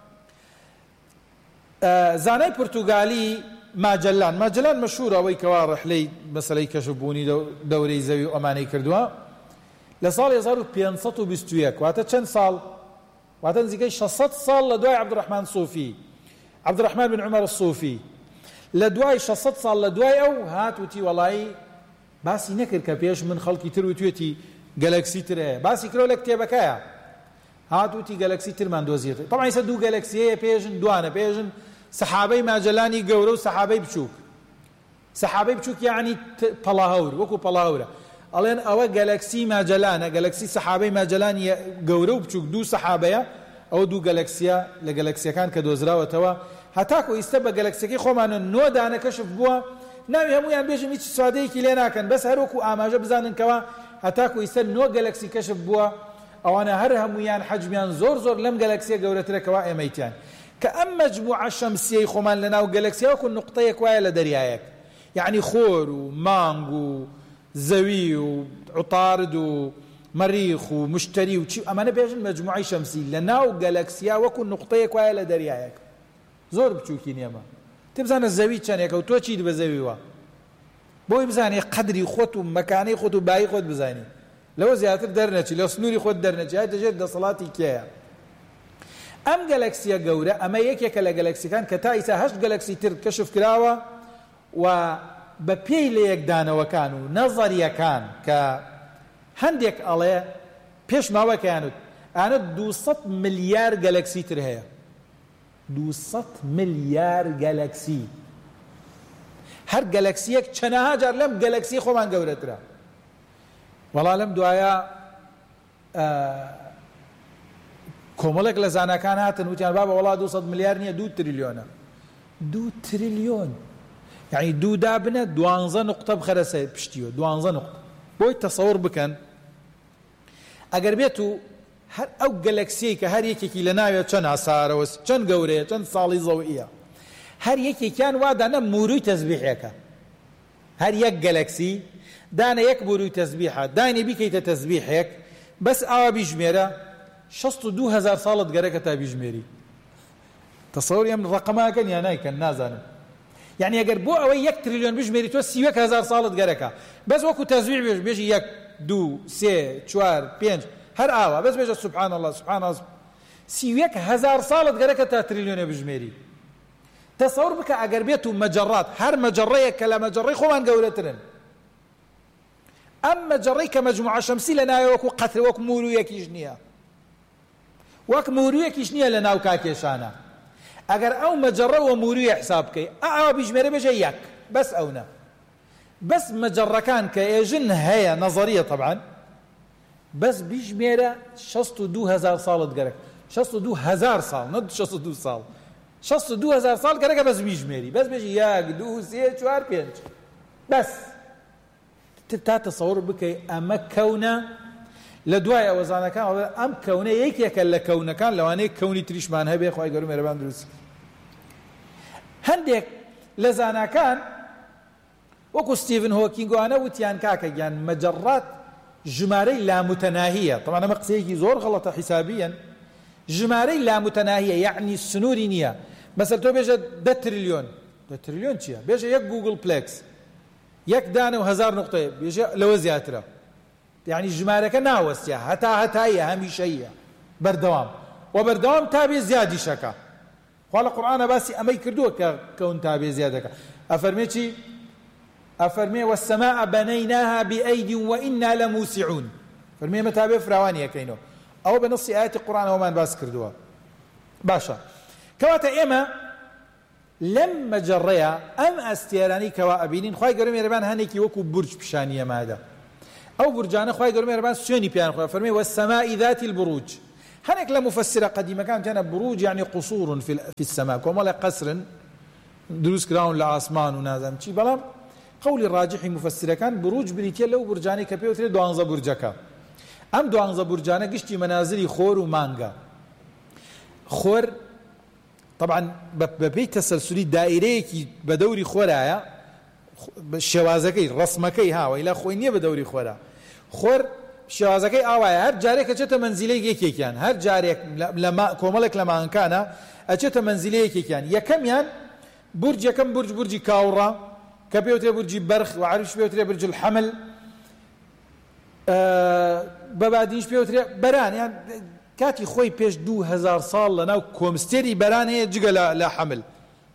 Speaker 2: زانای پورتوگالی ماجەلان مەشهورە ئەوەی کەوا ڕحلەی مەسەلەی کەشفبوونی دەورەی زەوی و ئەمانەی کردووە لە ساڵی 1521 واتە چەند ساڵ واتە نزیکەی 600 ساڵ لە دوای عەبدوڕەحمان بن عومەر السوفی لە دوای 600 ساڵ لە دوای ئەو هاتوتی وەڵایی باسی نەکرد کە پێش من خەڵکی تر وتوێتی گەلەکسی ترەیە، باسی کرۆ لە کتێبەکەیە، هاتوتی گەلەکسی ترمان دۆزیێت. طبعا ئێستا دوو گەلەکسیەیە پێژن دوانە، پێژن سەحابەی ماجەلانی گەورە و سەحابەی بچووک. سەحابەی بچووک یعنی پەڵاهەور، وەکو پەڵاهەورە، ئەڵێن ئەوە گەلەکسی ماجەلانە، گەلەکسی سەحابەی ماجەلانی گەورە و بچووک دوو سەحابەیە، ئەو دوو گەلەکسیە لە گەلەکسیەکان کە دۆزراوەتەوە هەتاکو ئیستا بە گەلەکسیەکەی خۆمانە 9 دانە کەشف بووە، ناوی هەمویان بێژن هیچ سوادەیەکی لێ ناکەن، بەس هەروەکو ئاماژە بزانن کەوا هەتاکو ئیستا 9 گەلەکسی کەشف بووە، ئەوانە هەر هەمویان حەجمیان زۆر لەم گەلەکسیە گەورەترەکەوا ئێمەیتیان، کە ئەم مەجموعە شەمسیەی خۆمان لەناو گەلەکسیە وەکو نوقتەیەک وایە لە دەریایەک، یعنی خۆر و مانگ و زەوی و عوتارد و مەریخ و مشتری و چی ئەمانە بێژن مەجموعەی شەمسی لەناو گەلەکسیە وەکو نوقتەیەک وایە لە دەریایەک، زۆر بچووکی نیەمە. تبزانە زەوی چەندێکە و تۆ چیت بە زەویوە، بۆی بزانێ قەدری خۆت و مەکانەی خۆت و بایی خۆت بزانی، لەوە زیاتر دەرنەچی، لە سنووری خۆت دەرنەچی، هەر دەژێت دەسەڵاتی کێیە. ئەم گەلەکسیە گەورە ئەمە یەکێکە لە گەلەکسیەکان کە تا ئیسا 8 گەلەکسی تر کەشف کراوە و بە پێی لە یەکدانەوەکان و نەزەریەکان کە هەندێک ئەڵێ پێش ماوەکەیانوت ئانە 200 ملیار گەلەکسی تر هەیە، 200 ملیار گەلەکسی، هەر گەلەکسیەک چەنەها جار لەم گەلەکسی خۆمان گەورەترە. وەڵا لەم دوایە کۆمەڵێک لە زانەکان هاتن وتیان بابە وەڵا 200 ملیار نییە 2 تریلیۆنە، 2 تریلیۆن یعنی دوو دابنە 12 نقطە بخەرە پشتیوە، 12 نقطە. بۆی تەسەوڕ بکەن ئەگەر بێت و هەر ئەو گەلەکسیەی کە هەر یەکێکی لە ناوێت چەند ئاسارەوە چەند گەورەیە چەند ساڵی زەوئیە، هەر یەکێکیان وا دانە موروی تەسبیحێکە، هەر یەک گەلەکسی دانە یەک موروی تەسبیحە، دانی بیکەیتە تەسبیحێک بەس ئاوا بیژمێرە 62,000 ساڵت گەرەکە تا بیژمێری. تەسەوڕی ئەم ڕەقەماکەن یان نایکەن نازانم، یعنی ئەگەر بۆ ئەوەی 1 تریلیۆن بژمێری تۆ 31,000 ساڵت گەرەکە، بەس وەکو تەسبیح بێژی 1 2 3 4 5 هەر ئاوا بەس بێژە سوبحان الله سوبحان الله، 31,000 ساڵت گەرەکە تا تریلیۆنە بژمێری. تەسەوڕ بکە ئەگەر بێت و مەجەڕات هەر مەجەڕەیەک کە لە مەجەڕەی خۆمان گەورەترن، ئەم مەجەڕەی کە مەجموعە شەمسی لە ناوێ وەکو قەتر وەکو مورویەکیش نییە، وەک مورویەکیش نییە لە ناو کاکێشانە، ئەگەر ئەو مەجەڕە و مورویە حساب بکەی ئاوا بیژمێرە بێژە 1 بەس ئەونا، بەس مەجەڕەکان کە ئێژن هەیە نەزەریە طبعا بەس بیژمێرە 62,000 ساڵت گەرەکە، 62,000 ساڵ نە 62 ساڵ، 62,000 ساڵ گەرەکە بەس بیژمێری، بەس بێژی 1 2 3 4 5 بەس. تا تەسەوڕ بکەی ئەمە کەونە لە دوای ئەوەزانەکان ئەم کەونە یەکێکە لە کەونەکان لەوانەیە کەونی تریشمان هەبێ خوای گەورە مێرەبان دروست. هەندێک لە زاناکان وەکو ستیڤن هۆکینگوانە وتیان کاکە گیان مەجەڕات ژمارەی لامتەناهیە، طبعا ئەمە قسەیەکی زۆر غەڵەتە حیسابیەن، ژمارەی لامتەناهیە یعنی سنووری نییە. مەسەڵ تۆ بێژە 10 تریلیۆن، 10 تریلیۆن چییە؟ بێژە 1 گوگل پلەکس 1 دانە و 1000 نقطەیە، بێژە لەوە زیاترە، یعنی ژمارەکە ناوەستیە هەتایە هەمیشەیە بەردەوام و بەردەوام تابێ زیادیشەکە. خوا لە قورئانە باسی ئەمەی کردووە کە کەون تابێ زیادەکە، ئەفەرمێ چی؟ ئەفەرمێ وەسەماء بەنەیناها بئەیدی وئینا لەموسعون، فەرمێ ئێمە تابێ فراوانی یەکەینەوە، ئەوە بە نەسی ئاەتی قورئانەوەمان باس کردووە. باشە کەواتە ئێمە لەم مەجەڕەیە ئەم ئەستێرانی کەوا ئەبینین خوای گەورە مێرەبان هەنێکی وەکو بورج پیشانیە مادە، ئەو بورجانە خوای گەورە مێرەبان سوێنی پیان خۆی فەرمێ وەسەماء ذات البروج. هەنێک لە مفەسرە قەدیمەکان تیانە بروج یعنی قصور في السماء، کۆمەڵێک قەسرن دروست کراون لە ئاسمان و نازانم چی، بەڵام قولی ڕاجحی مفەسرەکان بروج بریتیە لەو بورجانەی کە پێوترێت 12 بورجەکە. ئەم 12 بورجانە گشتی مەنازلی خۆر و مانگە. خۆر طبعا بەپێی تەسەلسولی دائیرەیەکی بە دەوری خۆرایە، شێوازەکەی ڕسمەکەی هاوەی لە خۆی نییە بە دەوری خۆرە. خۆر شێوازەکەی ئاوایە، هەر جارێک ئەچێتە مەنزیلەی یەکێکیان، هەر جارێک کۆمەڵێک لە مانکانە ئەچێتە مەنزیلەی یەکێکیان. یەکەمیان بورج یەکەم بورجی کاوڕە کە پێوترێ بورجی بەرخ و عەربیش پێوترێ برج الحەمل، بەبادیش پێوترێ بەران، یان کاتی خۆی پێش 2000 ساڵ لەناو کۆمستێری بەران هەیە جگە لە حەمل،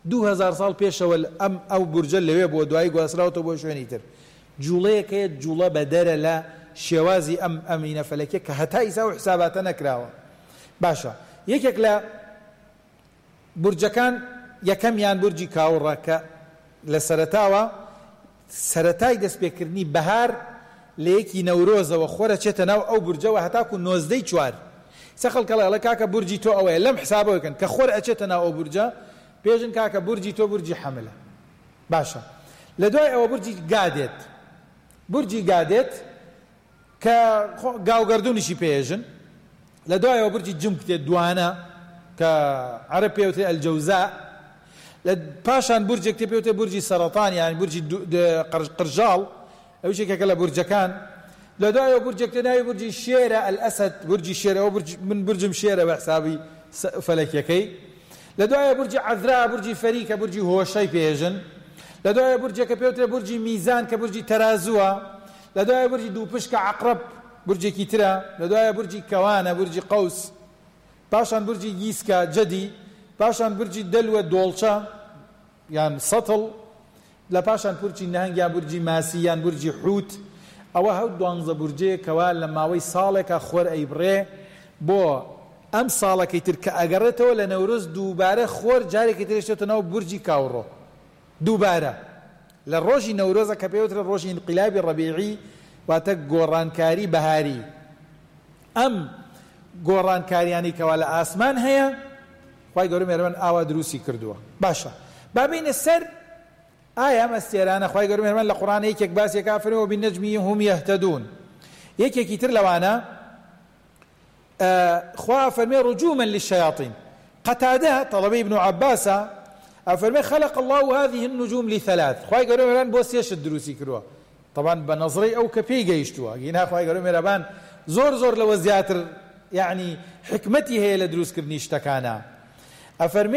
Speaker 2: 2000 ساڵ پێشەوە ئەو بورجە لەوێ بۆ دوایی گواستراوەتەوە بۆ شوێنی تر جوڵەیەکەیە جوڵە بەدەرە لە شێوازی ئەم ئەمینە فەلەکێ کە هەتا ئیسا و حساباتە نەکراوە. باشە یەکێک لە بورجەکان یەکەمیان بورجی کاوڕە کە لە سەرەتاوە سەرەتای دەستپێکردنی بەهار لە یەکی نەورۆزەوە خۆرە چێتە ناو ئەو بورجەوە هەتاکو 14 سەخەڵ کەڵێ کاکە بورجی تۆ ئەوەیە لەم حسابەوەکەن کە خۆر ئەچێتە ناو ئەو بورجە پێشن کاکە بورجی تۆ بورجی حەملە. باشە لە دوای ئەوە بورجی گادێت کە گاوگەردونیشی پێژن لە دوایەوە بورجی جمکتێت دوانە کە عەرەب پێوتێ ئەلجەوزا لە پاشان بورجێک پێوتێ بورجی سەرەتان یان بورجی قرژاڵ ئەوشێکێکە لە بورجەکان لە دوایەوە بورجێک ناوی بورجی شێرە ئەلئەسەد بورجی شێرەوە من بورجم شێرە بە حسابی فەلەکەکەی لە دوایە بورجی عەذرا بورجی فەریکە بورجی هۆشەی پێژن لە دوایە بورجێکە پێوتێ بورجی میزان کە بورجی تەرازووە لە دوایە بورجی دووپشکە عەقرەب بورجێکی ترە لە دوایە بورجی کەوانە بورجی قەوس پاشان بورجی گیسکە جەدی پاشان بورجی دەلوە دۆڵچە یان سەتڵ لە پاشان بورجی نەهەنگیان بورجی ماسی یان بورجی حوت ئەوە هەو 12 بورجەیە کەوا لە ماوەی ساڵێکە خۆر ئەیبڕێ بۆ ئەم ساڵەکەی تر کە ئەگەڕێتەوە لە نەورۆز دووبارە خۆر جارێکی ترێشتێتە ناو بورجی کاوڕۆ دووبارە لە ڕۆژی نەورۆزە کە پێوترە ڕۆژی ئینقلابی ڕەبیعی واتە گۆڕانکاری بەهاری. ئەم گۆڕانکاریانی کەوا لە ئاسمان هەیە خوای گەورە مێرەبان ئاوا دروستی کردووە. باشە بابینە سەر ئایا ئەم ئەستێرانە خوای گەورە مێرەبان لە قورئان یەکێک باسێکا فەرمێ وبالنەجمی هم یهتدون یەکێکی تر لەوانە خوا فەرمێ رجوما للشياطين قتادة طلبي ابن عباس أفرمي خلق الله هذه النجوم لثلاث خواهي قالوا ميران بوس يش الدروسي كروه طبعا بنظري أو كبي جيشتوها جينا خواهي قالوا ميران زور لو زياتر يعني حكمتي هي لدروس كرنيش تكانا أفرمي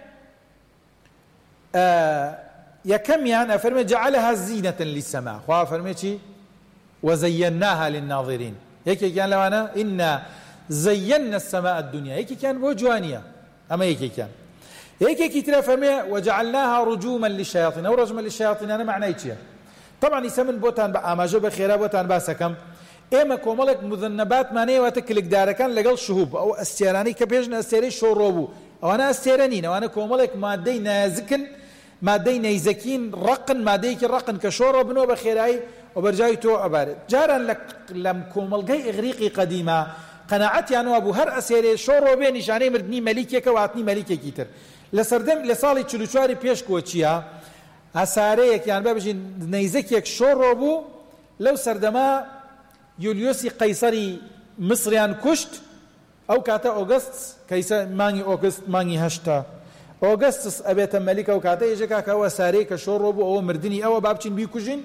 Speaker 2: يكم يعني أفرمي جعلها زينة للسماء خواهي أفرمي شي وزيناها للناظرين هيك كان لو أنا إنا زينا السماء الدنيا هيك كان بوجوانية أما هيك كان هيك كتير فرمي وجعلناها رجوما للشياطين أو رجما للشياطين أنا معناه إيش طبعا يسمن بوتان بأماجو بخيرا بوتان باسكم إما كوملك مذنبات مانية وتكلك داركان لقل شهوب أو استيراني كبيجن استيري شوروبو أو أنا استيرانين أو أنا كوملك مادي نازكن مادي نيزكين رقن مادي كرقن كشوربنو بخيراي وبرجاي تو عبارة جارا لك لم كوملقي إغريقي قديمة قناعتي أنا أبو هر أسيري شوروبي نشاني مردني مليكي كواتني مليكي كيتر لسردم لساڵی 44 پێش کۆچیە ئاسارەیەک یان بەبژین نەیزەکێک شۆڕۆ بوو لەو سەردەما یولیۆسی قەیسەری مسریان کوشت ئەو کاتە ئۆگەست کەیسە مانگی ئۆگەست مانگی هەشتا ئۆگەستس ئەبێتە مەلیکە و کاتە ێژێکا کە ئەوە سارەیە کە شۆڕۆ بوو ئەوە مردنی ئەوە با بچین بیکوژین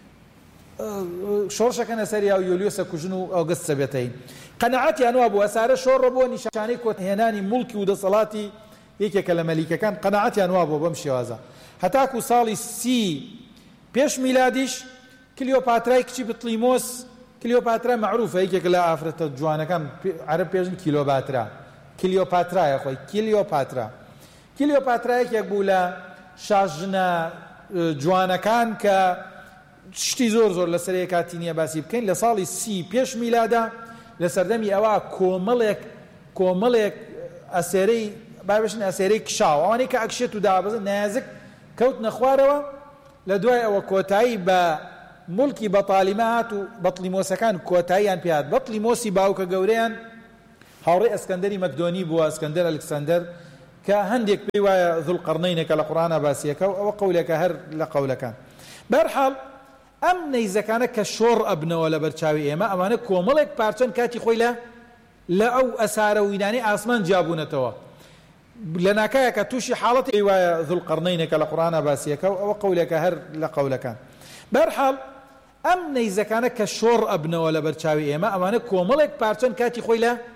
Speaker 2: شۆڕشەکەنە سەری ئەو یولیۆسە کوژن و ئۆگەست سەبێتەی قەناعەتیان وا بوو ئەسارە شۆڕۆ بووە نیشانەی کۆتهێنانی موڵکی و دەسەڵاتی یەکێکە لە مەلیکەکان قەناعەتیان وا بوو بەم شێوازە هەتاکو ساڵی 30 پێش میلادیش کلیۆپاترای کچی بطلیمۆس کلیۆپاترا معروفە یەکێک لە ئافرەتە جوانەکان عەرەب پێژن کیلۆباترا کلیۆپاترایە خۆی کلیۆپاترایەکێک بوو لە شاژنە جوانەکان کە شتی زۆر لەسەر کاتی نییە باسی بکەین لە ساڵی 30 پێش میلادا لە سەردەمی ئەوە کۆمەڵێک ئەسێرەی بابشن ئەسێرەی کشاو ئەوانەی کە ئەکشێت و دابەزن نازک کەوت نەخوارەوە لە دوای ئەوە کۆتایی بە مڵکی بەتالیمە هات و بەطلیمۆسەکان کۆتاییان پێات بەطلیمۆسی باوکە گەورەیان هاوڕێی ئەسکەندەری مەکدۆنی بووە ئەسکەندەر ئەلکسەندەر کە هەندێک پێی وایە ذوڵقەرنەینێکە لە قورئانە باسیەکە و ئەوە قەولێکە هەر لە قەولەکان بەرحاڵ ئەم نەیزەکانە کە شۆڕ ئەبنەوە لە بەرچاوی ئێمە ئەوانە کۆمەڵێک پارچەن کاتی خۆی لە ئەو ئەسارە وینانی ئاسمان جیابوونەتەوە لە ناکایەکە تووشی حاڵەتی پێی وایە ذوڵقەرنەینێکە لە قورئانە باسیەکە و ئەوە قەولێکە هەر لە قەولەکان بەرحاڵ ئەم نەیزەکانە کە شۆڕ ئەبنەوە لە بەرچاوی ئێمە ئەوانە کۆمەڵێک پارچەن کاتی خۆی